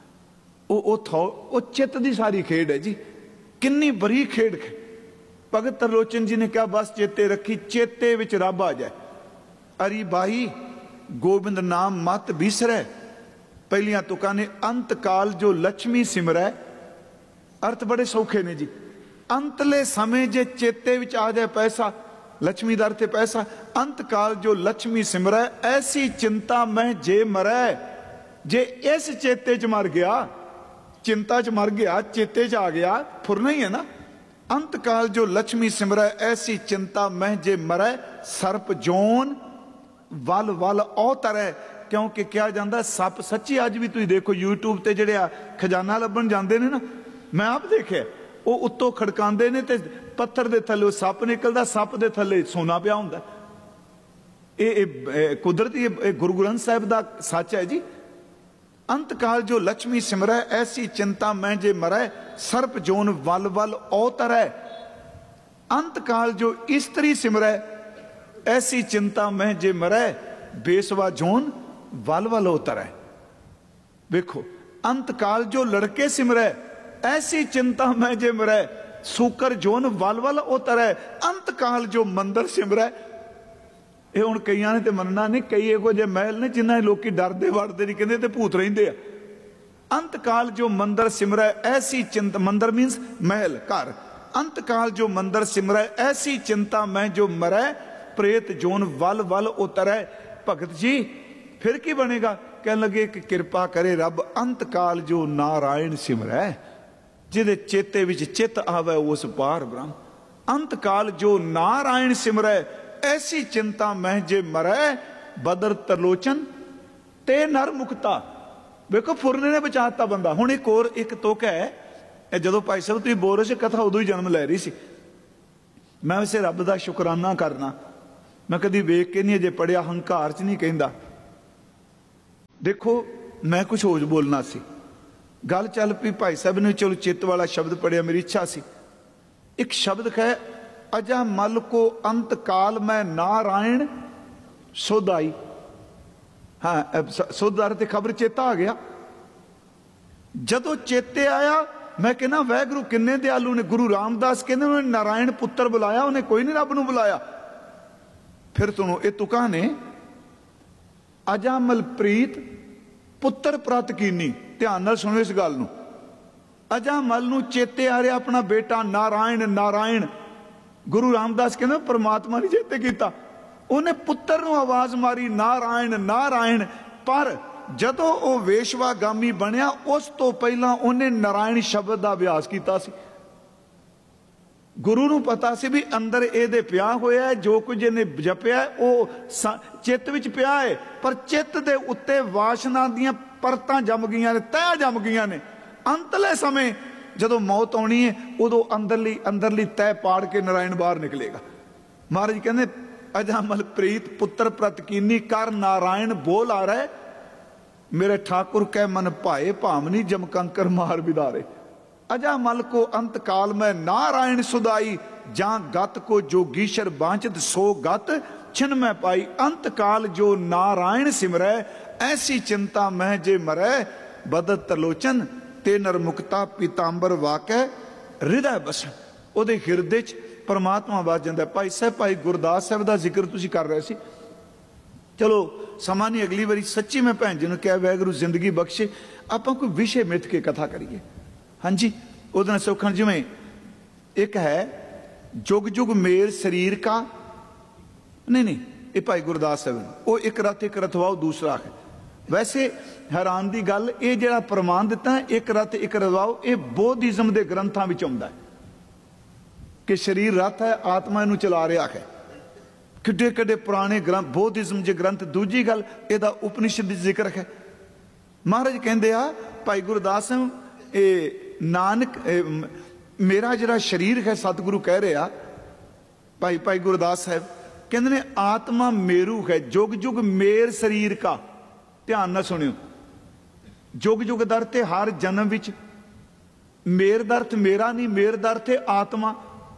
वो चित्त दी सारी खेड है जी, किन्नी बरी खेड। भगत तरलोचन जी ने कहा बस चेते रखी, चेते विच रब आ जाए। अरी बाई गोबिंद नाम मत बिसरै, पहलियां तुकां ने अंत काल जो लक्ष्मी सिमरै। अर्थ बड़े सौखे ने जी। अंतले समय जे चेते विच आ जाए पैसा, लक्ष्मी दर ते पैसा। अंत काल जो लक्ष्मी सिमरै, ऐसी चिंता मैं जे मरै। जे इस चेते च मर गया, चिंता च मर गया, चेते च आ गया, फुरना ही है ना। अंत काल जो लक्ष्मी सिमरै, ऐसी चिंता मैं जे मरै। सर्प जोन वल वल औतरै। क्योंकि क्या जाता सप सच्ची, अज भी तुम देखो यूट्यूब ते जेड़े खजाना लभन जाते ने ना, मैं आप देखे वो उत्तों खड़काते ने ते पत्थर दे थले सप निकलता, सप दे थले सोना पिया हुंदा। ये कुदरती गुरु ग्रंथ साहिब का सच है जी। अंत काल जो लक्ष्मी सिमरै, ऐसी चिंता मैं जे मरै। सर्प जोन वल वल औतरै। अंत काल जो स्त्री सिमरै, ऐसी चिंता मैं जे मरै। बेसवा जोन वल वल औतरै। देखो अंत काल जो लड़के सिमरै, ऐसी चिंता मैं जे मरै। सूकर जोन वल वल औतरै। अंत काल जो मंदिर सिमरै। ये हुण कईयां ने ते मनना नहीं, कई इहो जे महल ने जिन्हां लोकी डरदे वड़दे नहीं, कहंदे ते भूत रहिंदे आ। अंत काल जो मंदिर सिमरै, ऐसी चिंता, मंदिर मीनस महल घर। अंत काल जो मंदिर सिमरै, ऐसी चिंता मैं जो मरै। प्रेत जोन वल वल उतरै। भगत जी फिर की बनेगा? कहने लगे कि कृपा करे रब, अंत काल जो नारायण सिमरै। जिहदे चेते विच चित आवे उस पार ब्रह्म। अंत काल जो नारायण सिमरै, ऐसी चिंता मैं जे मरै। बदर तरलोचन ते नर मुक्ता। देखो फुरने ने बचाता बंदा। हुण एक होर एक तुक है, जदों भाई साहब तुसीं बोल रहे सी कथा उदों ही जन्म लै रही सी। मैं वैसे रब दा शुकराना करना, मैं कदी वेख के नहीं अजे पढ़िया, हंकार च नहीं कहंदा। देखो मैं कुछ होर बोलना सी, गल चल पई भाई साहब ने चलो चित्त वाला शब्द पढ़िया, मेरी इच्छा सी। एक शब्द है अजा मल को अंत काल में नारायण सुध आई। हाँ सुध आर ते खबर चेता आ गया। जदों चेते आया मैं कहना वाहगुरू किन्ने दयालु ने। गुरु रामदास कहते उन्हें नारायण पुत्र बुलाया, उन्हें कोई नहीं रब नूं बुलाया। फिर सुनो ये तुकां ने अजामल प्रीत पुत्र प्रत कीनी, ध्यान नाल सुनो इस गल नूं। अजामल नूं चेते आ रहा अपना बेटा नारायण नारायण। गुरु रामदास कहते परमात्मा ने चेते किया, उन्हें पुत्र नूं आवाज मारी नारायण नारायण। पर जदों वो वेशवागामी बनया उस तो पहला उन्हें नारायण शब्द का अभ्यास किया सी। गुरु नूं पता सी भी अंदर ये पिया होया है, जो कुछ इन्हें जपिया वो चित्त विच पिया है, पर चित्त दे उत्ते वासना दियां परतां जम गईयां ने, तह जम गईयां ने। अंतले समय जदों मौत आनी है उदों अंदरली अंदरली तह पाड़ के नारायण बाहर निकलेगा। महाराज कहते अजामल प्रीत पुत्र प्रत कीनी कर नारायण बोल आ रहा है, मेरे ठाकुर कह मन भाए भामनी जमकंकर मार बिदारे। अजामल को अंत काल में नारायण सुदाई, जहां गत को जोगीशर बांचत सो गत छिन में पाई। अंत काल जो नारायण सिमरै ऐसी चिंता मैं जे मरै, बदत तलोचन ते नरमुक्ता पीतांबर वाकै हृदय बसन। उहदे हिरदे च परमात्मा वस जांदा। भाई साहब भाई गुरदास साहब का जिक्र तुसीं कर रहे सी। चलो समा नहीं, अगली बारी सच्ची मैं भैन जी ने कहा वाहगुरू जिंदगी बख्शे आपां कोई विषय मिथ के कथा करिए। हाँ जी उहदे नाल सौखण जिवें एक है जुग जुग मेर शरीर का, नहीं नहीं ये भाई गुरदास साहब वो एक रथ एक रथवाओ दूसरा है। वैसे हैरान की गल ये जिहड़ा प्रमाण दिता है एक रथ एक रथवाओ, ये बौद्धिज्म के ग्रंथों में आउंदा है कि शरीर रथ है आत्मा इनू चला रहा है। किड्डे किड्डे पुराने ग्रंथ बौद्धिज्म के ग्रंथ। दूजी गल इहदा उपनिषद जिक्र है। महाराज कहते आ भाई गुरदास ये नानक ए, मेरा जिहड़ा शरीर है सतगुरु कह रहे आ भाई भाई गुरदास साहब कहते ने आत्मा मेरू है, जुग जुग मेर शरीर का। ध्यान ना सुनियो, जुग जुग दर ते हर जन्म विच मेर दर्थ मेरा नहीं, मेर दर्थ है आत्मा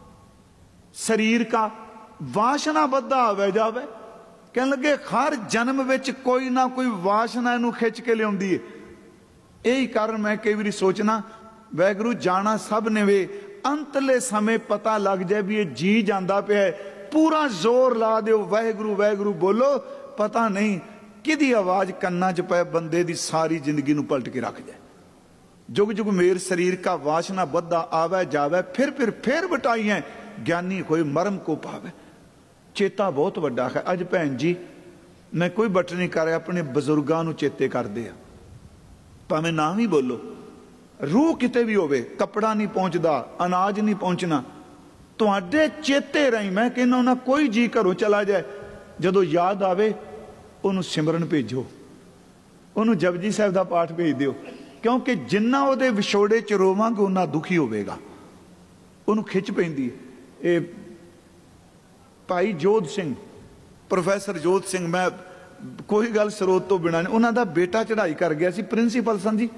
शरीर का। वासना बद्धा आवे जावे, कहने लगे हर जन्म विच कोई ना कोई वासना इनू खिंच के लियाउंदी है। यही कारण मैं कई बार सोचना वाहगुरू जाना सब ने वे, अंतले समय पता लग जाए भी ये जी जाता पे है, पूरा जोर ला दो वाहगुरू वाहगुरू बोलो, पता नहीं किदी आवाज कन्ना च पै बंदे दी सारी जिंदगी नू पलट के रख जाए। जुग जुग मेर शरीर का वासना बद्धा आवे जावे, फिर फिर फिर बटाई है ज्ञानी कोई मरम को पावे। चेता बहुत वड्डा है। अज भैन जी मैं कोई बट नहीं कर रहा, अपने बजुर्गों नू चेते करदे आ, भावें ना भी बोलो, रूह किते भी होवे, कपड़ा नहीं पहुंचता, अनाज नहीं पहुंचना, तुहाडे चेते रही मैं कहना ना कोई जी घरों चला जाए, जदों याद आवे उन्होंने सिमरन भेजो, उन्होंने जपजी साहब का पाठ भेज दिओ, क्योंकि जिन्ना उहदे विछोड़े च रोवांगे उन्ना दुखी होवेगा, उन्होंने खिच पैंदी है। भाई जोध सिंह प्रोफैसर जोध सिंह, मैं कोई गल स्रोत तो बिना नहीं, उन्हों का बेटा चढ़ाई कर गया सी प्रिंसीपल सन जी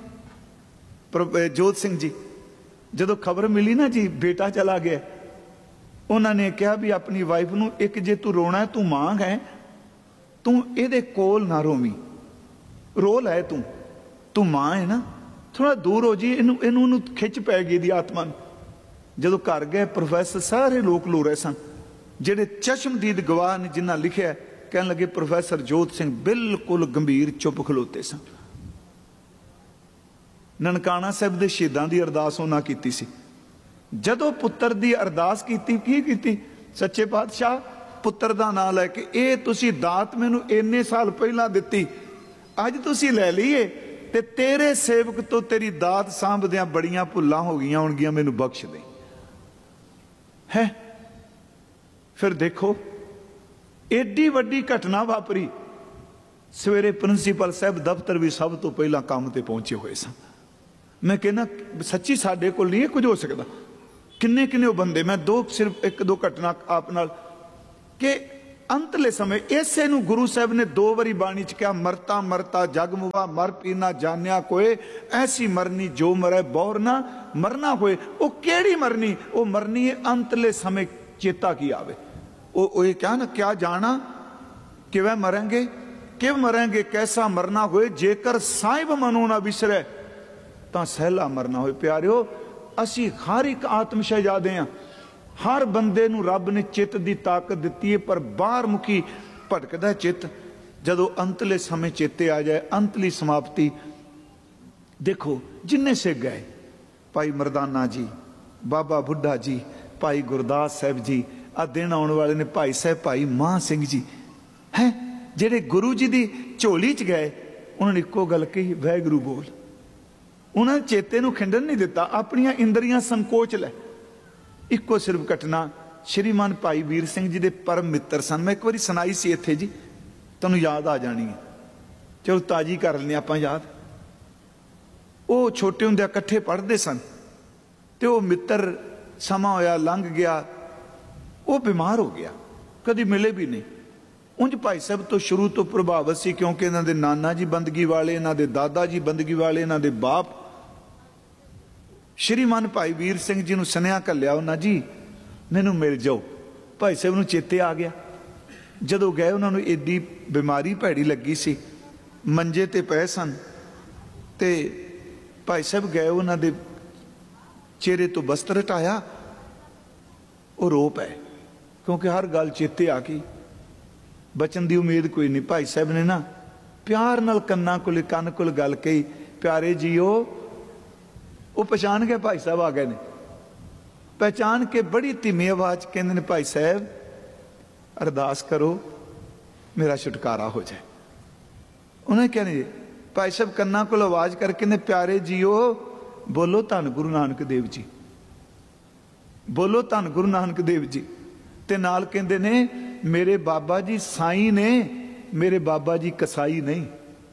जोध सिंह जी। जदों खबर मिली ना जी बेटा चला गया, उन्होंने कहा भी अपनी वाइफ नूं एक जे तू रोना है तू मां है, तू ये कोल ना रोवी, रो लै तू तू मां है ना, थोड़ा दूर हो जी, इनू इनू खिच पै गई दी आत्मा। जदों घर गए प्रोफैसर सारे लोग लो रहे सन, जेडे चश्मदीद गवाह ने जिन्हें लिखिया, कहने लगे प्रोफैसर जोध सिंह बिल्कुल गंभीर चुप खलोते सन। ननकाना साहब के शहीदों की अरदास उन्हें की सी। जदों पुत्र की अरदास की की सच्चे पातशाह पुत्र का नाम लैके ये तुसी दात मैनू इन्ने साल पहला दिती, अज तुसी लै लीए ते तेरे सेवक तो तेरी दात सांभदियां बड़ियां भुल्लां हो गई होणगियां, मैनू बख्श दे है। फिर देखो एडी वड्डी घटना वापरी, सवेरे प्रिंसीपल साहब दफ्तर भी सब तो पहला काम ते पहुंचे हुए सन। मैं कहना सच्ची साडे कोल नहीं कुछ हो सकता, किन्ने किन्ने बंदे, मैं दो सिर्फ एक दो घटना आप नाल कि अंतले समय इसे नूं गुरु साहब ने दो बारी बाणी च कहा, मरता मरता जग मुआ मर पीना जानिया कोई, ऐसी मरनी जो मरे बौर ना मरना होए। वो केड़ी मरनी? वो मरनी है अंतले समय चेता की आवे। वो ये क्या ना क्या जाना कि वह मरेंगे कि मरेंगे, कैसा मरना होए, जेकर साहिब मनो ना विसरे तां सहला मरना होए। प्यारिओ असी हर एक आत्म शहजादे हैं, हर बंदे नूं रब ने चित्त दी ताकत दिती है, पर बाहर मुखी भटकदा चित्त। जदों अंतले समय चेते आ जाए, अंतली समाप्ति देखो जिन्ने से गए, भाई मरदाना जी, बाबा बुढ़ा जी, भाई गुरदास साहब जी, आ दिन आने वाले ने भाई साहब भाई मान सिंह जी हैं, जेड़े गुरु जी दी झोली च गए, उन्होंने इक्को गल कही, वाहिगुरू बोल। उन्होंने चेते नूं खिंडन नहीं दिता, अपनियां इंद्रियां संकोच लै। इक्को सिर्फ घटना श्रीमान भाई वीर सिंह जी दे परम मित्र सन, मैं एक बार सुनाई सी इत्थे जी, तुहानूं याद आ जानी है, चलो ताजी कर लैंदे आपां याद। वो छोटे हुंदे इकट्ठे पढ़दे सन ते वो मित्र समा होया लंघ गया, वो बीमार हो गया, कदी मिले भी नहीं। उंज भाई साहब तो शुरू तो प्रभावित सी, क्योंकि इन्हां दे नाना जी बंदगी वाले, इन्हां दे दादा जी बंदगी वाले, इन्हां दे बाप। श्रीमान भाई वीर सिंह जी नूं सनेहा घल्लिया उन्हां जी मैनूं मिल जाओ। भाई साहब नूं चेते आ गया। जदों गए उन्हां नूं एडी बीमारी भैड़ी लगी सी, मंजे ते पए सन, ते भाई साहब गए, उन्हां दे चेहरे तो बस्तर हटाया, वो रो पए, क्योंकि हर गल चेते आ गई, बचन की उम्मीद कोई नहीं। भाई साहब ने ना प्यार नाल कन्ना कोल कन कोल गल कही, प्यारे जीओ। वो पहचान गए, भाई साहब आ गए ने, पहचान के बड़ी धीमी आवाज कहते ने, भाई साहब अरदास करो मेरा छुटकारा हो जाए। उन्हें कहने भाई साहब कन्ना कोल आवाज करके ने, प्यारे जीओ बोलो धन गुरु नानक देव जी, बोलो धन गुरु नानक देव जी। ते नाल कहते ने, मेरे बाबा जी साई ने, मेरे बाबा जी कसाई नहीं।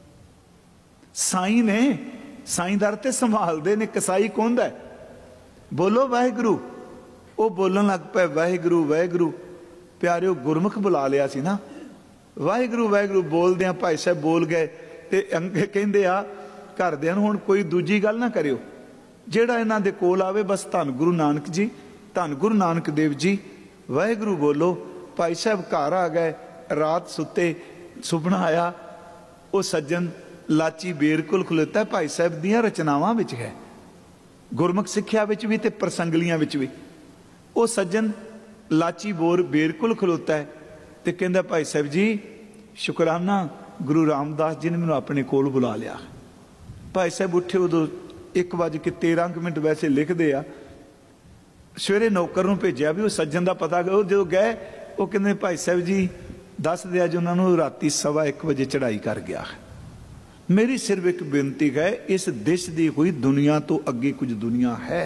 साई ने, साईदार ते संभालते ने, कसाई कौन है? बोलो वाहिगुरू। वो बोलन लग पे, वाहिगुरू वाहिगुरू। प्यारे गुरमुख बुला लिया सी ना, वाहिगुरू वाहिगुरू बोलदे भाई साहब बोल गए। ते अंगे कहंदे आ घरदिआं नूं हुण कोई दूजी गल ना करियो, जेड़ा इन्हां दे कोल आवे बस धन गुरु नानक जी, धन गुरु नानक देव जी, वाहिगुरू बोलो। भाई साहब घर आ गए, रात सुते, सुपना आया, वो सज्जन लाची बेरकुल खलोता भाई साहब दियां रचनावां विच है, गुरमुख सिक्ख्या विच भी ते प्रसंगलियां विच भी। वो सज्जन लाची बोर बेरकुल खलोता है ते कहंदा, भाई साहब जी शुकराना गुरु रामदास जी ने मैनूं अपने कोल बुला लिया। भाई साहब उठे, उदों एक बज के तेरह मिनट वैसे लिखते आ। सवेरे नौकर नूं भेजिया भी वो सज्जन का पता, जो गए वो कहते भाई साहब जी दस दिया जो उन्होंने राती सवा एक बजे चढ़ाई कर गया। मेरी सिर्फ एक बेनती है, इस देश दी हुई दुनिया तो अगे कुछ दुनिया है,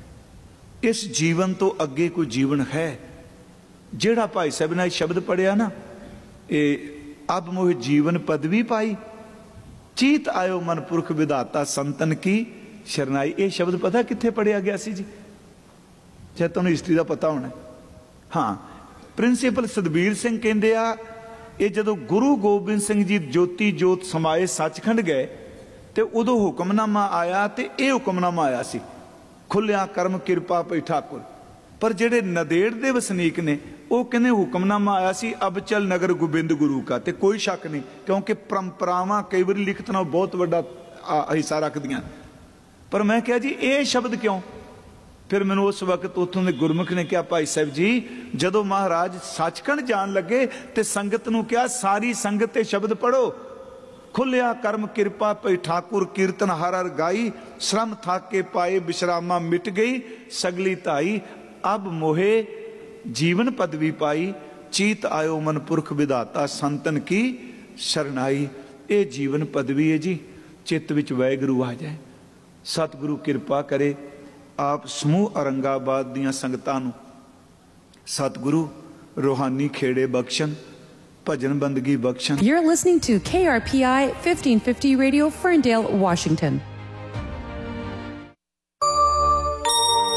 इस जीवन तो अगे कोई जीवन है। जेड़ा भाई साहब ने शब्द पढ़िया ना, ये अब मोह जीवन पदवी पाई, चीत आयो मन पुरख विधाता संतन की शरनाई। ये शब्द पता कित्थे पढ़िया गया सी जी? चाहे तुहानूं हिस्टरी का पता होना। हाँ, प्रिंसीपल सतबीर सिंह कहंदे आ, ये जदों गुरु गोबिंद सिंह जी ज्योति जोत समाए सचखंड गए तो उदों हुक्मनामा आया, तो यह हुक्मनामा आया सी, खुलिया कर्म किरपा पई ठाकुर। पर जेड़े नदेड़ दे वसनीक ने वो कहने हुक्मनामा आया सी, अब चल नगर गोबिंद गुरु का। तो कोई शक नहीं, क्योंकि परंपरावां कई बार लिखत नाल बहुत वड्डा हिस्सा रखदियां। पर मैं कहा जी ये शब्द क्यों? फिर मैनूं उस वक्त उत्थों दे गुरमुख ने कहा, भाई साहब जी जदों महाराज सचखंड जान लगे तो संगत नूं कहा, सारी संगत ते शब्द पढ़ो, खुलिया कर्म किरपा पई ठाकुर कीर्तन हर हर गाई, श्रम थाके पाए विश्रामा मिट गई सगली धाई, अब मोहे जीवन पदवी पाई, चीत आयो मन पुरख विधाता संतन की शरणाई। ये जीवन पदवी है जी, चित्त विच वाहिगुरू आ जाए, सतगुरु किरपा करे। आप समूह औरंगाबाद दियां संगतां नूं सतगुरु रूहानी खेड़े बख्शण, भजन बंदगी बख्शण। You're listening to K R P I fifteen fifty Radio, Ferndale, Washington.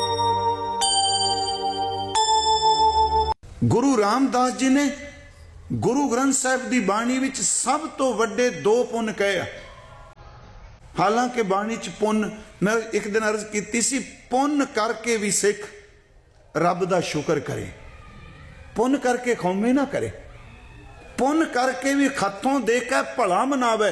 गुरु रामदास जी ने गुरु ग्रंथ साहिब की बाणी विच सब तो वड्डे दो पुन कहे आ। हालांकि बाणी च पुन, मैं एक दिन अर्ज की सी, पुन करके भी सिख रब दा शुक्र करे, पुन करके खौमे ना करे, पुन करके भी खतों दे के भला मनावे।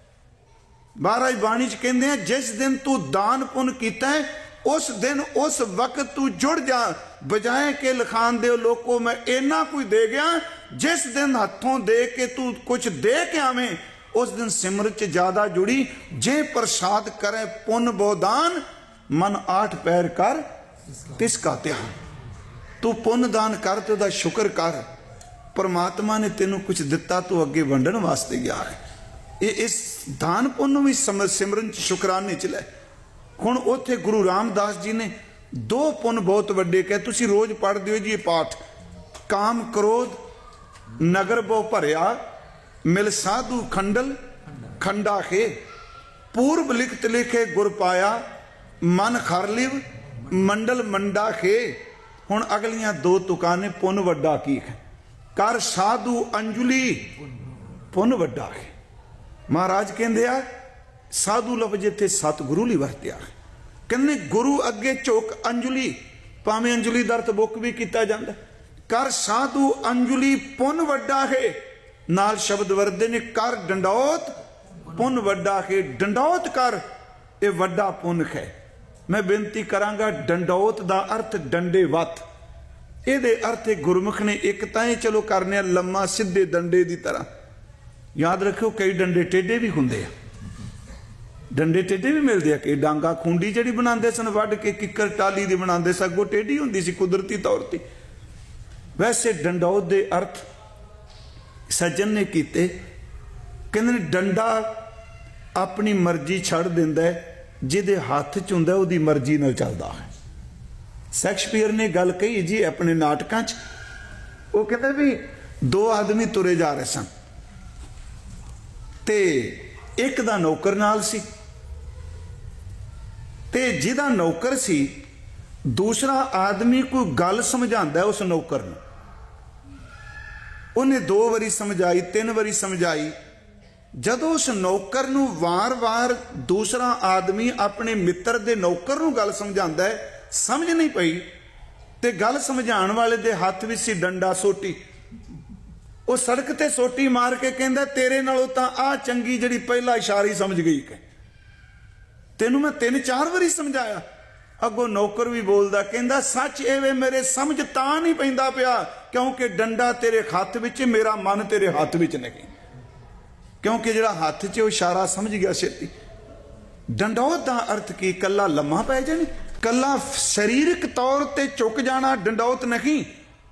महाराज बाणी च कहते हैं जिस दिन तू दान पुन किया है उस दिन उस वक्त तू जुड़ जा, बजाय के लिखान दे लोगों मैं इना कोई दे गया। जिस दिन हथों दे के तू कुछ दे के आवे उस दिन सिमरत च ज्यादा जुड़ी। जे प्रसाद करे पुन बहुदान, मन आठ पैर कर तिसका ध्यान। तू पुन दान कर तो दा शुक्र कर, परमात्मा ने तेनों कुछ दिता, तू अगे वंडन वास्ते गया है। ये इस दान पुन भी सिमरन च शुकराने च लै। हुण उत्थे गुरु रामदास जी ने दो पुन बहुत वड्डे कहे, तुसी रोज पढ़ दिओ जी ये पाठ। काम क्रोध नगर बो भरिया, मिल साधु खंडल खंडा खे, पूर्व लिखत लिखे गुर पाया, मन खरलिव मंडल मंडा खे। हुण अगलियां दो तुकां ने पुन वड्डा की है, कर साधु अंजुली पुन वड्डा है। महाराज कहंदे आ साधु लफ्ज इत्थे सतगुरु लई वरतिया। कहंदे गुरु अगे झुक अंजुली, भावें अंजुली दा अर्थ बुक भी किया जाता। कर साधु अंजुली पुन वड्डा है, नाल शब्द वरदे ने कर डंडौत पुन वड्डा है। डंडौत कर, ये वड्डा पुन है। मैं बेनती करांगा, डंडौत दा अर्थ डंडे वत, ये अर्थ गुरमुख ने एक तां चलो करने लम्मा सीधे डंडे की तरह। याद रखो कई डंडे टेढ़े भी होंगे, डंडे टेढ़े भी मिलते हैं। कई डांगा खूंडी जी बनाते सन वढ़ के, किकर टाली की बनाते सन, अगों टेढ़ी होंगी सी कुदरती तौर पर। वैसे डंडौत के अर्थ सज्जन ने किए। कहते डंडा अपनी मर्जी छड़ देंदा है, जिहदे हाथ च हुंदा उहदी मर्जी नाल चलदा है। शैक्सपीयर ने गल कही जी अपने नाटकां च, वो कहते भी दो आदमी तुरे जा रहे सन ते एक दा नौकर नाल सी, ते जिहदा नौकर सी दूसरा आदमी कोई गल समझांदा उस नौकर नूं। उन्हें दो बारी समझाई, तीन बारी समझाई। जदों उस नौकर नूं वार वार दूसरा आदमी अपने मित्र दे नौकर नूं गल समझांदा है, समझ नहीं पई, ते गल समझाण वाले दे हाथ विच सी डंडा सोटी। वो सड़क ते सोटी मार के कहंदा तेरे नालों तां आ चंगी जिहड़ी पहला इशारा ही समझ गई कि तेनू मैं तीन चार बारी समझाया। अगों नौकर भी बोलदा, कहंदा सच एवे मेरे समझ तां नहीं पैंदा पिया क्योंकि डंडा तेरे हाथ विच, मेरा मन तेरे हाथ विच नहीं। क्योंकि जिहड़ा हाथ च इशारा समझ गया छेती। डंडौत दा अर्थ की कला लम्मा पै जाना, कला शरीरक तौर ते झुक जाना डंडौत नहीं।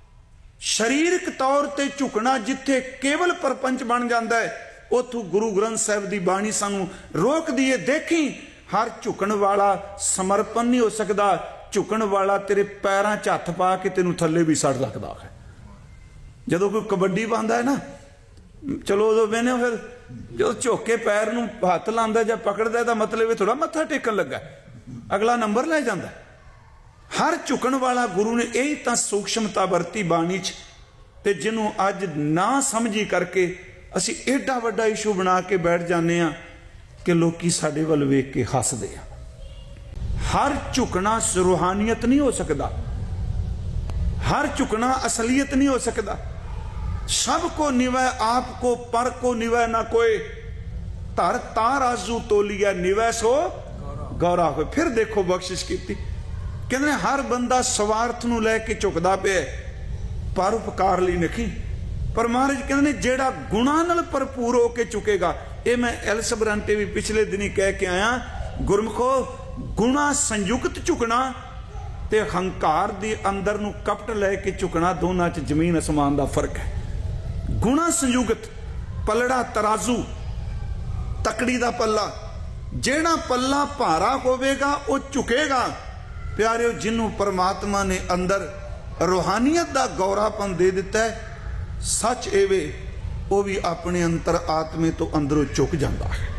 शरीरक तौर ते झुकना जिथे केवल परपंच बन जाता है, उथों गुरु ग्रंथ साहिब की बाणी सानू रोक दी है। देखी हर झुकण वाला समर्पण नहीं हो सकता। झुकण वाला तेरे पैरों च हथ पा के तेनू थले भी सड़ लगता है। जदों कोई कबड्डी पाता है ना, चलो उदों मैंने फिर जो झुक के पैर नूं हथ लांदा जां पकड़दा दा मतलब थोड़ा मत्था टेकन लगा, अगला नंबर लै जांदा। हर झुकण वाला गुरु ने यही तो सूक्ष्मता वरती बाणी च, ते जिन्हों अज ना समझी करके असी एडा वड्डा इशू बना के बैठ जाने आ कि लोकी साडे वल वेख के हसदे आ। हर झुकना रूहानियत नहीं हो सकता, हर झुकना असलियत नहीं हो सकता। सबको निवै आपको पर को निवै ना कोई, धर तार आजू तोलिया निवै सो गौरा हो। फिर देखो बख्शिश की, कहते हर बंदा स्वार्थ नूं लैके झुकदा पिया, परोपकार लई नहीं। पर महाराज कहते जेड़ा गुणा नाल भरपूर होके झुकेगा, ये मैं एल्स ब्रांटे भी पिछले दिन ही कह के आया, गुरमुखो गुणा संयुक्त झुकना ते हंकार दे अंदर नूं कपट लैके झुकना, दोनों च जमीन आसमान का फर्क है। गुणा संयुक्त पलड़ा तराजू, तकड़ी का पल्ला, जेड़ा पल्ला भारा होवेगा वो झुकेगा। प्यारिओ जिन्हों परमात्मा ने अंदर रूहानियत का गौरापन दे दिता है, सच एवे वो भी अपने अंतर आत्मे तो अंदरों झुक जाता है।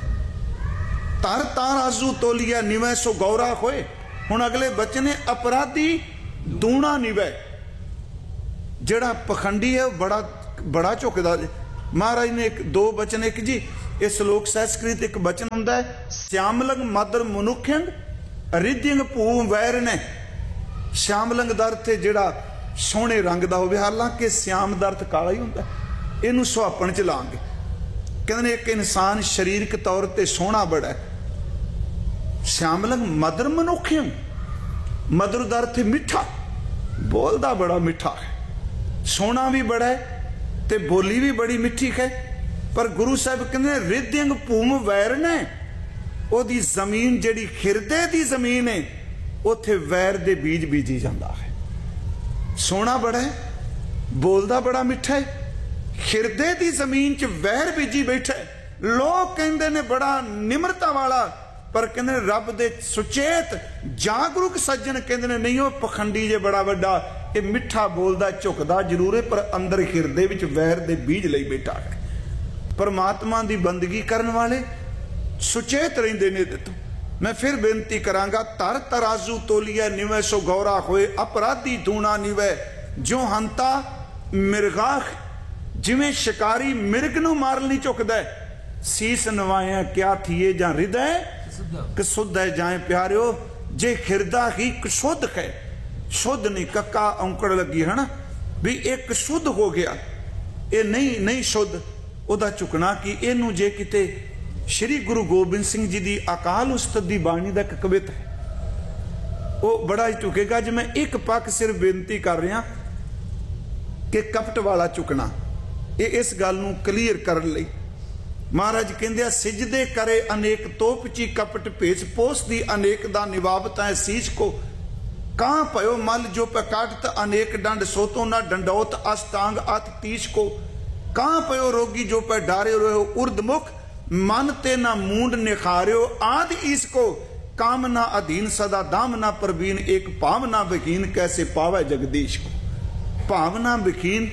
तर तार आजू तोलिया निवै सो गौरा होए। हुण अगले बचने अपराधी दूना निवै। जेड़ा पखंडी है बड़ा बड़ा झुकदा। महाराज ने एक दो बचन, एक जी इस श्लोक संस्कृत एक बचन हुंदा है, श्यामलंग मदर मनुखिंग रिद्धिंग भू वैर ने। श्यामलंग दा अर्थ जिहड़ा सोहणे रंग दा होवे, हालांकि श्याम दा अर्थ काला ही हुंदा, इहनूं सुहापण च लांगे। कहंदे ने एक इंसान शरीरक तौर ते सोहना बड़ा है। श्यामलंग मदर मनुखिंग, मधुर दा अर्थ मिठा, बोलदा बड़ा मिठा है, सोहना भी बड़ा है ते बोली भी बड़ी मिठी है। पर गुरु साहब कहते रिद्धिंग भूम वैर ने, ओदी जमीन जिहड़ी हिरदे दी जमीन है, उत्थे वैर दे बीज बीजी जांदा है। सोहना बड़ा है, बोलदा बड़ा मिठा है, हिरदे दी जमीन च वैर बीजी बैठा है। लोग कहंदे ने बड़ा निमरता वाला, पर कहंदे रब दे सुचेत जागरूक सज्जन कहंदे ने नहीं, वो पखंडी जे बड़ा वड्डा, ये मिठा बोलदा झुकदा जरूर है, पर अंदर हिरदे विच वैर दे बीज लई बैठा है। परमात्मा दी बंदगी करन वाले सुचेत रहिंदे ने। तो मैं फिर बेनती करांगा, तर तराजू तोलिया निवे सो गौरा होए, अपराधी धूना निवे जो हंता मिर्गाख। जिवें शिकारी मिर्ग नूं मार नहीं चुकदा, सीस नवाया क्या थिए जां हृदय कसुद्ध है जाए प्यारियो। जे हिरदा ही शुद्ध है, शुद्ध नहीं कक्का औंकड़ लगी है ना भी, एक शुद्ध हो गया, ये नहीं नहीं शुद्ध ओदा चुकना कि इनू जे किते। श्री गुरु गोबिंद सिंह जी दी अकाल उस्ताद दी बाणी दा एक कविता है, वो बड़ा ही चुकेगा। जो मैं एक पक्ष सिर्फ बेनती कर रहा कि कपट वाला चुकना, ये इस गल नूं क्लीयर करन लई महाराज कहंदे सिजदे करे अनेक तोपची कपट भेज, पोस दी अनेक दा निवाबत है शीश को। कहां पयो मल जो पकाटत अनेक डंड, सोतो ना डंडौत अष्टांग अत तीस को। कहां पयो रोगी जो पे डारे रहो उर्दमुख, मन ते ना मूंड निखार्यो आदि इसको। काम ना अधीन सदा दाम ना प्रवीण, एक भावना बकीन कैसे पावे जगदीश को। भावना बकीन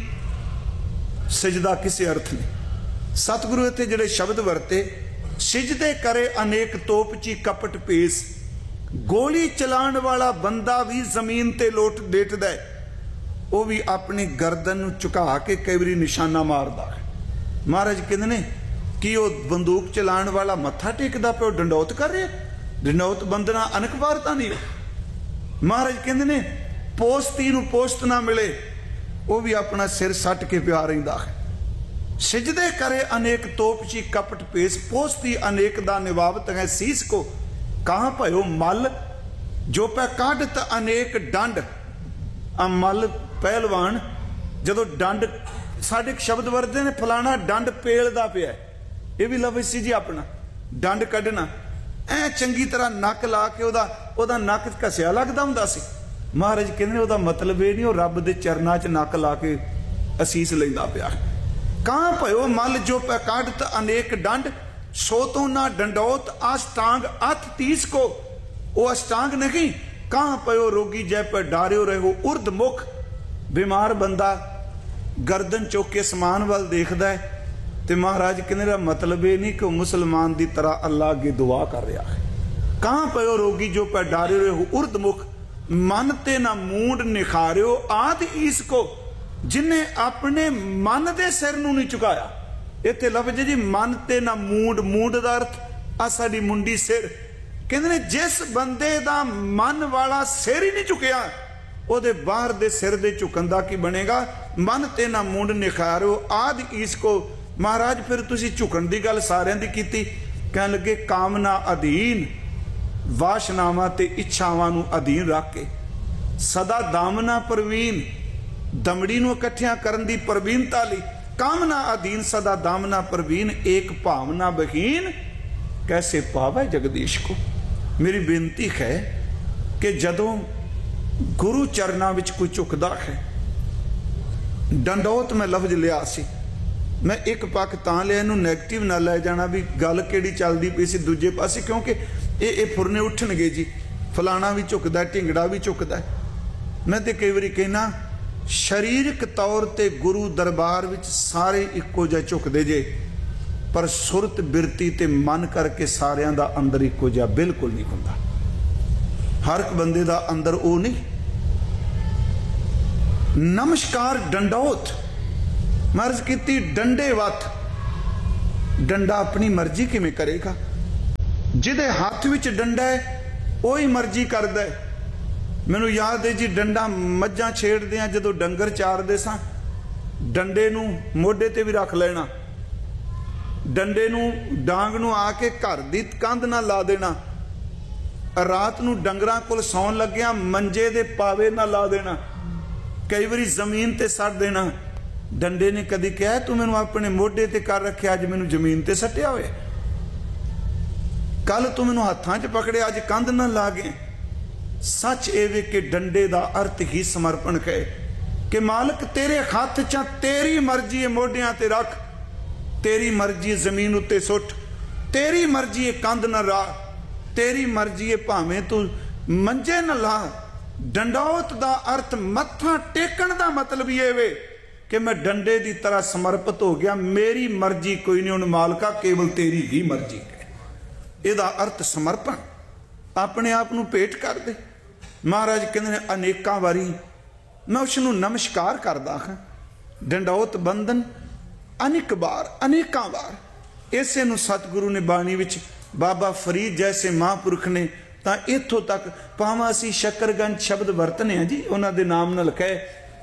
सजदा किसे अर्थ नहीं। सतगुरु इत्थे जिहड़े शब्द वरते, सिजदे करे अनेक तोपची कपट पेस, गोली चलाण वाला बंदा भी जमीन ते लोट लेटदा है, वो भी अपनी गर्दन नूं झुका के कई बारी निशाना मारदा है। महाराज कहंदे ने कि वो बंदूक चलाण वाला मत्था टेकदा पियो डंडौत कर रहा, डंडौत बंदना अनक वारता नहीं। महाराज कहंदे ने पोस्ती नूं पोस्ट ना मिले, वो भी अपना सिर सट के प्या रहिंदा है। सिजदे करे अनेक तोपची कपट पेश, पोस्ती अनेक दा निवाबत है शीस को। कहां भयो मल जो पै काढ़त अनेक डंड। मल पहलवान जदों डंड, साडे शब्द वरदे ने फलाना डंड पेलदा पिया, ये भी लफ्ज़ सी जी अपना डंड कढ़ना, ऐ चंगी तरह नक ला के ओदा ओदा नक घसिया लगदा हुंदा सी। महाराज कहंदे ओदा मतलब ये नहीं, वो रब दे चरनां च नक ला के असीस लैंदा पिया। कहां भयो मल जो पै काढ़त अनेक डंड, सो तो ना डंडौत अष्टांग अथ तीस को। वो अष्टांग नहीं, कहां पयो रोगी जै पर डारियो रहो उर्द मुख। बीमार बंदा गर्दन चुक के समान वाल देखदा है, ते महाराज कहने मतलब ये नहीं कि मुसलमान की तरह अल्लाह अगे दुआ कर रहा है। कहां पयो रोगी जो पर डारियो रहो उर्द मुख, मन ते ना मूंड निखारियो आदि इसको। जिन्हें अपने मन दे सिर नूं नहीं झुकाया, इत्थे लफ्ज़ जी मन ते ना मूंड, मूंड दा अर्थ आ साडी मुंडी सिर। कहंदे ने जिस बंदे दा मन वाला सिर ही नहीं झुकिया, ओदे बाहर दे सिर दे झुकन दा की बनेगा। मन ते ना मूंड निखारियो आदि इसको। महाराज फिर तुसी झुकन दी गल सारियां दी कीती, कहन लगे कामना अधीन, वाशनावां ते इच्छावां नूं अधीन रख के सदा दामना प्रवीण, दमड़ी नूं इकट्ठियां करन दी प्रवीणता लई। कामना अधीन सदा दामना प्रवीण, एक भावना बहीन कैसे पावे जगदीश को। मेरी बेनती है कि जदों गुरु चरना विच कोई झुकदा है, डंडौत मैं लफ्ज लिया सी, मैं एक पक्ष तां लिया, इनू नैगेटिव ना लै जाना भी गल किहड़ी चलदी पई सी दूजे पासे, क्योंकि ये ये फुरने उठणगे जी, फलाना भी झुकदा, ढिंगड़ा भी झुकदा। मैं तो कई बारी कहना शरीरक तौर ते गुरु दरबार विच सारे इक्को जिहा झुकदे जे, पर सुरत बिरती ते मन करके सारियां दा अंदर इक्को जिहा बिल्कुल नहीं हुंदा। हर एक बंदे दा अंदर वो नहीं। नमस्कार डंडौत ਮਰਜ਼ ਕੀਤੀ ਡੰਡੇ ਵੱਤ। ਡੰਡਾ ਆਪਣੀ ਮਰਜ਼ੀ ਕਿਵੇਂ ਕਰੇਗਾ? ਜਿਹਦੇ ਹੱਥ ਵਿੱਚ ਡੰਡਾ ਹੈ ਉਹੀ ਮਰਜ਼ੀ ਕਰਦਾ ਹੈ। ਮੈਨੂੰ ਯਾਦ ਹੈ ਜੀ, ਡੰਡਾ ਮੱਝਾਂ ਛੇੜਦੇ ਆ ਜਦੋਂ ਡੰਗਰ ਚਾਰਦੇ ਸਾਂ, ਡੰਡੇ ਨੂੰ ਮੋਢੇ ਤੇ ਵੀ ਰੱਖ ਲੈਣਾ, ਡੰਡੇ ਨੂੰ ਡਾਂਗ ਨੂੰ ਆ ਕੇ ਘਰ ਦੀ ਕੰਧ ਨਾਲ ਲਾ ਦੇਣਾ, ਰਾਤ ਨੂੰ ਡੰਗਰਾਂ ਕੋਲ ਸੌਣ ਲੱਗਿਆ ਮੰਜੇ ਦੇ ਪਾਵੇ ਨਾਲ ਲਾ ਦੇਣਾ, ਕਈ ਵਾਰੀ ਜ਼ਮੀਨ ਤੇ ਸੱਟ ਦੇਣਾ। ਡੰਡੇ ਨੇ ਕਦੀ ਕਿਹਾ ਤੂੰ ਮੈਨੂੰ ਆਪਣੇ ਮੋਢੇ ਤੇ ਕਰ ਰੱਖਿਆ, ਅੱਜ ਮੈਨੂੰ ਜ਼ਮੀਨ ਤੇ ਸੱਟਿਆ ਹੋਇਆ, ਕੱਲ ਤੂੰ ਮੈਨੂੰ ਹੱਥਾਂ 'ਚ ਪਕੜਿਆ, ਅੱਜ ਕੰਧ ਨਾਲ ਲਾ ਗਏ। ਸੱਚ ਇਹ ਵੇ ਕਿ ਡੰਡੇ ਦਾ ਅਰਥ ਹੀ ਸਮਰਪਣ ਹੈ ਕਿ ਮਾਲਕ ਤੇਰੇ ਹੱਥ 'ਚ ਤੇਰੀ ਮਰਜ਼ੀ ਹੈ, ਮੋਢਿਆਂ ਤੇ ਰੱਖ, ਤੇਰੀ ਮਰਜ਼ੀ ਹੈ ਜ਼ਮੀਨ ਉੱਤੇ ਸੁੱਟ, ਤੇਰੀ ਮਰਜ਼ੀ ਹੈ ਕੰਧ ਨਾ ਰਾ, ਤੇਰੀ ਮਰਜ਼ੀ ਹੈ ਭਾਵੇਂ ਤੂੰ ਮੰਜੇ ਨਾ ਲਾ। ਡੰਡੌਤ ਦਾ ਅਰਥ ਮੱਥਾ ਟੇਕਣ ਦਾ ਮਤਲਬ ਇਹ ਵੇ ਕਿ ਮੈਂ ਡੰਡੇ ਦੀ ਤਰ੍ਹਾਂ ਸਮਰਪਿਤ ਹੋ ਗਿਆ, ਮੇਰੀ ਮਰਜ਼ੀ ਕੋਈ ਨਹੀਂ, ਹੁਣ ਮਾਲਕਾ ਕੇਵਲ ਤੇਰੀ ਹੀ ਮਰਜ਼ੀ ਹੈ। ਇਹਦਾ ਅਰਥ ਸਮਰਪਣ, ਆਪਣੇ ਆਪ ਨੂੰ ਭੇਟ ਕਰ ਦੇ। ਮਹਾਰਾਜ ਕਹਿੰਦੇ ਨੇ ਅਨੇਕਾਂ ਵਾਰੀ ਮੈਂ ਉਸ ਨੂੰ ਨਮਸਕਾਰ ਕਰਦਾ ਹਾਂ। ਡੰਡੌਤ ਬੰਦਨ ਅਨੇਕ ਵਾਰ, ਅਨੇਕਾਂ ਵਾਰ। ਇਸੇ ਨੂੰ ਸਤਿਗੁਰੂ ਨੇ ਬਾਣੀ ਵਿੱਚ ਬਾਬਾ ਫਰੀਦ ਜੈਸੇ ਮਹਾਂਪੁਰਖ ਨੇ ਤਾਂ ਇੱਥੋਂ ਤੱਕ ਭਾਵੇਂ ਅਸੀਂ ਸ਼ਕਰਗੰਜ ਸ਼ਬਦ ਵਰਤਨੇ ਆ ਜੀ, ਉਹਨਾਂ ਦੇ ਨਾਮ ਨਾਲ ਕਹੇ,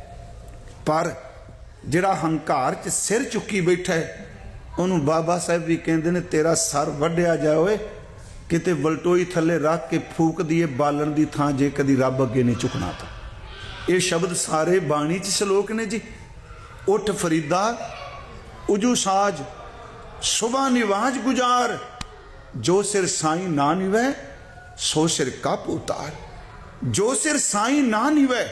ਪਰ ਜਿਹੜਾ ਹੰਕਾਰ 'ਚ ਸਿਰ ਚੁੱਕੀ ਬੈਠਾ ਹੈ ਉਹਨੂੰ ਬਾਬਾ ਸਾਹਿਬ ਵੀ ਕਹਿੰਦੇ ਨੇ ਤੇਰਾ ਸਰ ਵੱਢਿਆ ਜਾਵੇ, ਕਿਤੇ ਵਲਟੋਈ ਥੱਲੇ ਰੱਖ ਕੇ ਫੂਕ ਦੀਏ ਬਾਲਣ ਦੀ ਥਾਂ, ਜੇ ਕਦੀ ਰੱਬ ਅੱਗੇ ਨਹੀਂ ਝੁਕਣਾ ਤਾਂ। ਇਹ ਸ਼ਬਦ ਸਾਰੇ ਬਾਣੀ 'ਚ ਸ਼ਲੋਕ ਨੇ ਜੀ। ਉੱਠ ਫਰੀਦਾ ਉਜੂ ਸਾਜ ਸੁਬਾ ਨਿਵਾਜ ਗੁਜ਼ਾਰ, ਜੋ ਸਿਰ ਸਾਈਂ ਨਾ ਨਿਵੈ ਸੋ ਸਿਰ ਕਪ ਉਤਾਰ। ਜੋ ਸਿਰ ਸਾਈਂ ਨਾ ਨਿਵੈ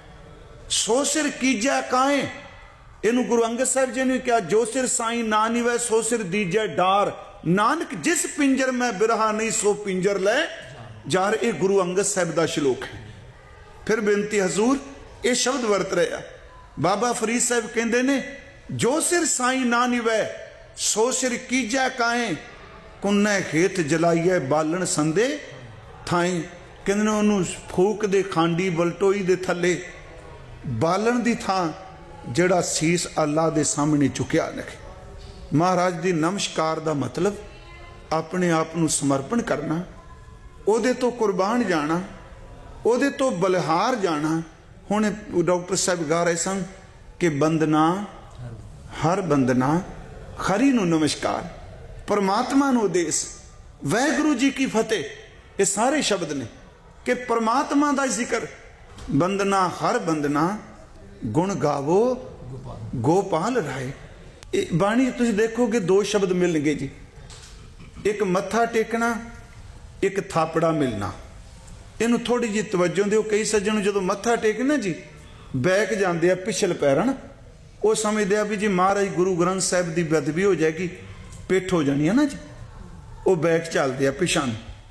ਸੋ ਸਿਰ ਕੀਜੈ ਕਾਏ। ਇਹਨੂੰ ਗੁਰੂ ਅੰਗਦ ਸਾਹਿਬ ਜੀ ਨੇ ਕਿਹਾ, ਜੋ ਸਿਰ ਸਾਈਂ ਨਾ ਨਿਵੈ ਸੋ ਸਿਰ ਦੀਜੈ ਡਾਰ, ਨਾਨਕ ਜਿਸ ਪਿੰਜਰ ਮੈਂ ਬਿਰਹਾ ਨਹੀਂ ਸੋ ਪਿੰਜਰ ਲੈ ਜਾਰ। ਇਹ ਗੁਰੂ ਅੰਗਦ ਸਾਹਿਬ ਦਾ ਸ਼ਲੋਕ ਹੈ। ਫਿਰ ਬੇਨਤੀ ਹਜ਼ੂਰ, ਇਹ ਸ਼ਬਦ ਵਰਤ ਰਿਹਾ ਬਾਬਾ ਫਰੀਦ ਸਾਹਿਬ ਕਹਿੰਦੇ ਨੇ, ਜੋ ਸਿਰ ਸਾਈਂ ਨਾ ਨਿਵੈ ਸੋ ਸਿਰ ਕੀਜੈ ਕਾਏ, ਕੁੰਨੇ ਖੇਤ ਜਲਾਈਏ ਬਾਲਣ ਸੰਦੇ ਥਾਈ। ਕਹਿੰਦੇ ਨੇ ਉਹਨੂੰ ਫੂਕ ਦੇ ਖਾਂਡੀ ਬਲਟੋਈ ਦੇ ਥੱਲੇ ਬਾਲਣ ਦੀ ਥਾਂ ਜਿਹੜਾ ਸੀਸ ਅੱਲਾ ਦੇ ਸਾਹਮਣੇ ਝੁਕਿਆ ਰੱਖੇ। ਮਹਾਰਾਜ ਦੀ ਨਮਸਕਾਰ ਦਾ ਮਤਲਬ ਆਪਣੇ ਆਪ ਨੂੰ ਸਮਰਪਣ ਕਰਨਾ, ਉਹਦੇ ਤੋਂ ਕੁਰਬਾਨ ਜਾਣਾ, ਉਹਦੇ ਤੋਂ ਬਲਿਹਾਰ ਜਾਣਾ। ਹੁਣ ਡਾਕਟਰ ਸਾਹਿਬ ਗਾ ਰਹੇ ਸਨ ਕਿ ਬੰਦਨਾ ਹਰ ਬੰਦਨਾ ਖਰੀ ਨੂੰ ਨਮਸਕਾਰ, परमात्मा नु उदेश, वाहिगुरु जी की फतेह। ये सारे शब्द ने कि परमात्मा का जिक्र। बंदना हर बंदना गुण गावो गोपाल राय। बाणी तुम देखोगे दो शब्द मिलणगे जी, एक मत्था टेकना, एक थापड़ा मिलना। इनू थोड़ी जी तवज्जो दो। कई सज्जन जो मत्था टेकना जी बैक जाते पिछल पैरन, वो समझते हैं भी जी महाराज गुरु ग्रंथ साहिब की बेदबी हो जाएगी, पिठ हो जानी है ना जी, वो बैक चलते हैं पिछा।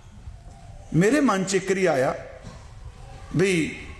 मेरे मन च एक आया भी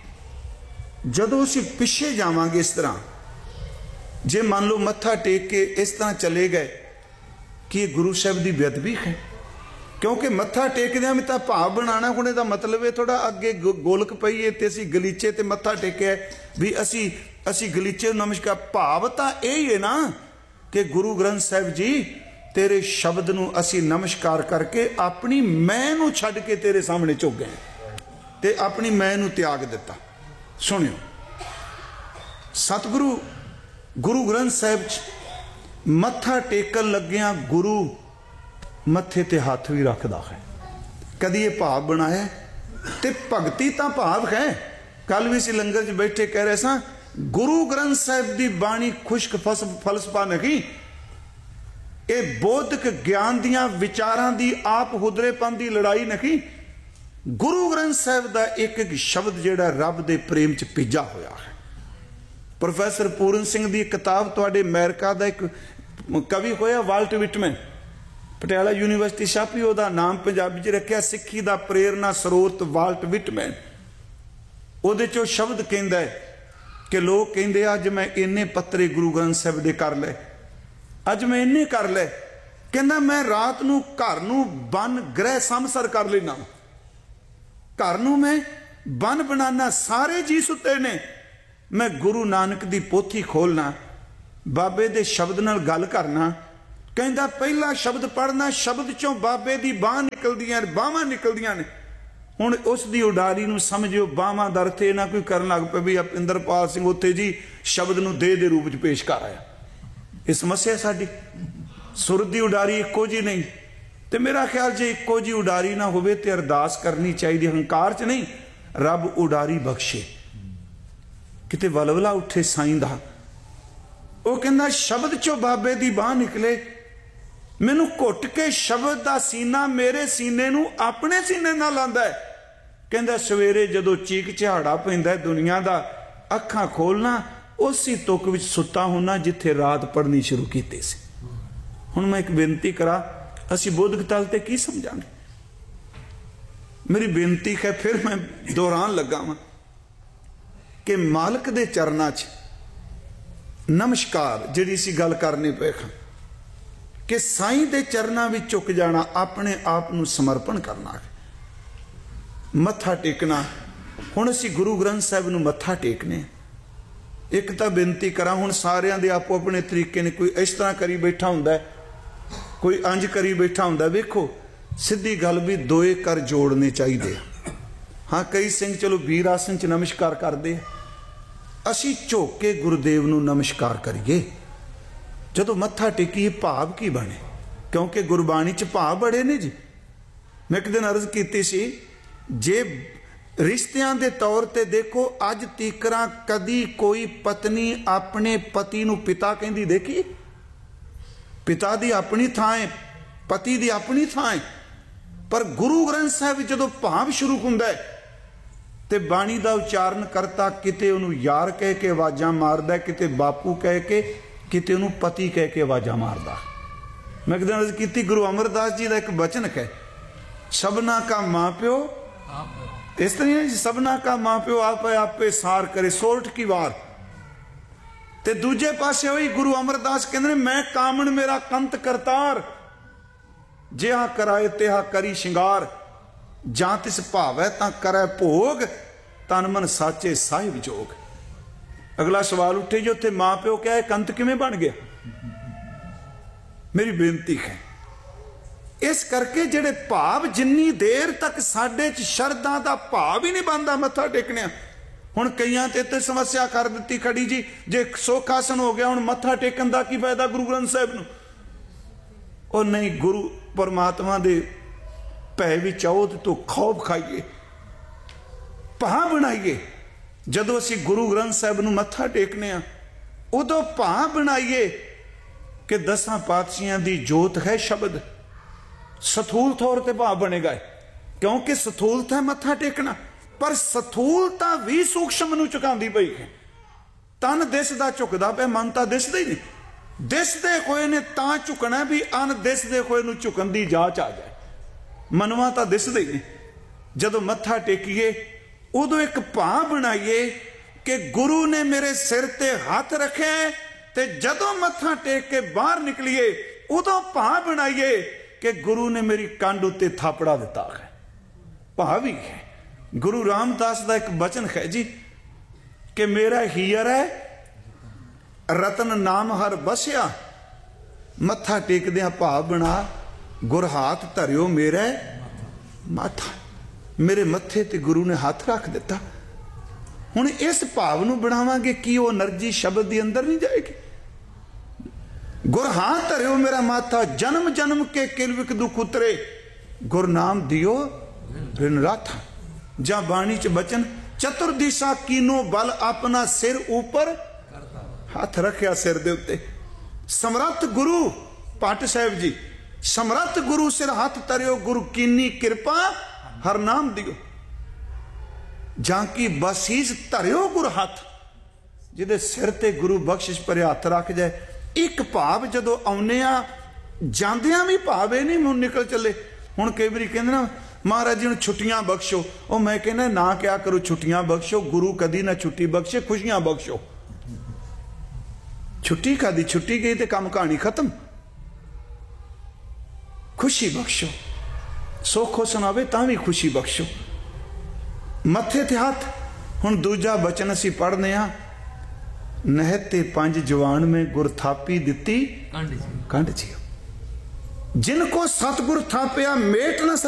जदों असीं पिछे जावांगे इस तरह, जे मान लो मत्था टेक के इस तरह चले गए कि गुरु साहब की बेदबी है। क्योंकि मत्था टेकदे में तो भाव बनाना होने का मतलब है थोड़ा अगे गोलक पई है तो असी गलीचे ते मत्था टेकिया भी असी असी गलीचे नमस्कार। भाव तो यही है ना कि गुरु ग्रंथ साहिब जी तेरे शब्द नूं असी नमस्कार करके अपनी मैं नूं छड्ड के तेरे सामने झुक गए ते अपनी मैं नूं त्याग दिता। सुनियो सतगुरु गुरु ग्रंथ साहिब मत्था टेकन लग्या गुरु मत्थे ते हाथ भी रखता है। कदी ये भाव बनाया ते भगती तो भाव है। कल भी असीं लंगर च बैठे कह रहे सां गुरु ग्रंथ साहिब की बाणी खुश्क फस फलसफा नहीं, ये बौद्धिक ज्ञान दियां विचारां दी आप हुदरेपन की लड़ाई नहीं। गुरु ग्रंथ साहिब का एक एक शब्द जिहड़ा रब दे प्रेम च पिजा होया है। प्रोफैसर पूरन सिंह की किताब तुहाडे अमेरिका का एक कवि होया वाल्ट विटमैन, पटियाला यूनीवर्सिटी छापी, वह नाम पंजाबी च रखिया सिक्खी का प्रेरणा स्रोत वाल्ट विटमैन। उहदे चो शब्द कहंदा है कि लोग कहंदे अज मैं इन्ने पत्रे गुरु ग्रंथ साहिब दे कर ले, अज मैं इन्ने कर ले। कहंदा मैं रात नूं घर नूं बन गृह समसर कर लेना, घर नूं मैं बन बनाना, सारे जी सुते ने, मैं गुरु नानक दी पोथी खोलना, बाबे दे शब्द नाल गल करना, कहंदा पहला शब्द पढ़ना, शब्द चों बाबे दी बाह निकलदियां बाहां निकलदियां ने। हुण उस दी उडारी नूं समझिओ, बाहां दा अर्थ ना कोई करन लग पे भी इंदरपाल सिंह उत्थे जी शब्द नूं देह दे रूप च पेश कर आया। ये समस्या साडी, सुर दी उडारी इक्को जी नहीं। तो मेरा ख्याल जे इक्को जी उडारी ना होवे ते अरदास करनी चाहिए, हंकार च नहीं, रब उडारी बख्शे। किते वलवला उठे साईं दा, वो कहंदा शब्द चो बाबे दी बाह निकले, मैनू घुट के शब्द दा सीना मेरे सीने नू अपने सीने नाल लांदा है। कहंदा सवेरे जदों चीक झाड़ा पैंदा दुनिया दा, अखां खोलना उसी तुक विच सुता होना जिथे रात पढ़नी शुरू कीती सी। हुण मैं एक बेनती करा, असी बोधक तल ते की समझांगे? मेरी बेनती है, फिर मैं दोहरान लगा वां कि मालक दे चरनां च नमस्कार जिहड़ी सी गल करनी पे कि साईं दे चरनां विच झुक जाना, अपने आप नूं समर्पण करना, मत्था टेकना। हुण असी गुरु ग्रंथ साहिब नूं मत्था टेकने। एक तां बेनती करा, हुण सारियां दे आपो अपने तरीके ने, कोई इस तरह करी बैठा हुंदा है, कोई अंज करी बैठा हुंदा। वेखो सीधी गल भी दोए कर जोड़ने चाहिए। हाँ कई सिंह चलो वीर आसन च नमस्कार करते, असी झुक के गुरुदेव नूं नमस्कार करिए। जदों मत्था टेकीए भाव की बने, क्योंकि गुरबाणी च भाव बड़े ने जी। मैं एक दिन अर्ज की सी, जे रिश्तियां दे तौर ते देखो, अज तीकरा कदी कोई पत्नी अपने पति नूं पिता कहंदी देखी? पिता दी अपनी थां है, पति दी अपनी थां है, पर गुरु ग्रंथ साहिब जदों भाव शुरू हुंदा है ते बाणी दा उच्चारण करता किते उहनूं यार कह के आवाज़ां मारदा, किते बापू कह के, किते उहनूं पति कह के आवाज़ां मारदा। मैं एक दिन अर्ज कीती, गुरु अमरदास जी दा एक बचन है, सबना का मां प्यो, इस तरह है सबना का मां प्यो आपे आपे सार करे सोरठ की वार। ते दूजे पासे वही गुरु अमरदास कहते मैं कामन मेरा कंत करतार, जिहा कराए तिहा करी शिंगार, जां तिस भावै तां करै भोग, तन मन साचे साहिब जोग। अगला सवाल उठे जो उत्थे मां प्यो क्या है, कंत किवें बन गया? मेरी बेनती है, इस करके जेड़े भाव जिन्नी देर तक साडे च शरदा दा भाव ही नहीं बनता मत्था टेकने। हुण कईयां ते ते समस्या कर दित्ती खड़ी जी, जे सुख आसन हो गया हुण मत्था टेकन दा की फायदा गुरु ग्रंथ साहिब नूं? ओ नहीं, गुरु परमात्मा दे भै विच आओ तो खौफ खाइए, भाव बनाइए। जदों असी गुरु ग्रंथ साहिब नूं मत्था टेकने आ, उदों भाव बनाइए कि दसां पातशाहियां दी जोत है शब्द। सथूल तौर पर भाव बनेगा, क्योंकि सथूलता है मत्था टेकना, पर सथूलता भी सूक्ष्म नूं झुकांदी पई है। तन दिसदा झुकदा पे, मन तां दिसदा ही नहीं। दिसदे होए ने तां झुकना भी, अन दिसदे होए नूं झुकन दी जाच आ जाए। मनवा तां दिसदा ही नहीं। जदों मत्था टेकीए उदों एक भाव बनाइए कि गुरु ने मेरे सिर ते हथ रखे, ते जदों मत्था टेक के बाहर निकलीए उदों भाव बनाइए कि गुरु ने मेरी कंड उत्ते थापड़ा दिता है। भाव ही है। गुरु रामदास का एक बचन है जी कि मेरा हीयर है रतन नाम हर बसिया, मत्था टेकदियां भाव बना, गुर हाथ धरियो मेरा माथा। मेरे मत्थे ते गुरु ने हाथ रख दिता। हुण इस भाव नूं बनावांगे कि वो एनर्जी शब्द के अंदर नहीं जाएगी। गुर हाथ धरियो मेरा माथा, जन्म जन्म के किलविक दुख उतरे, गुर नाम दियो रिन राथा। जा बाणी च बचन, चतुर्दिशा कीनो बल अपना सिर ऊपर, हाथ रखिया सिर दे उत्ते। समरथ गुरु पाठ साहिब जी, समरथ गुरु सिर हाथ धरियो, गुरु कीनी कृपा हर नाम दियो। जांकी बसीस धरियो गुर हाथ, जिहदे सिर ते गुरु बख्शिश पर हाथ रख जाए। एक भाव जदों आउने आ, जांदियां भी भाव ये नहीं मुन निकल चले। हुण कई बारी कहंदे ना महाराज जी नूं छुट्टियां बख्शो, और मैं कहना ना क्या करो छुट्टियां बख्शो, गुरु कदी ना छुट्टी बख्शे, खुशियां बख्शो। छुट्टी कदी छुट्टी गई तो काम कहानी खत्म। खुशी बख्शो, सुख सुनावे तां भी खुशी बख्शो। मत्थे ते हाथ। हुण दूजा बचन असीं पढ़ने आ, ਨਹਿਤੇ ਪੰਜ ਜਵਾਨ में गुर थापी दिती कंड जियो जिनको सतगुर थापया मेट न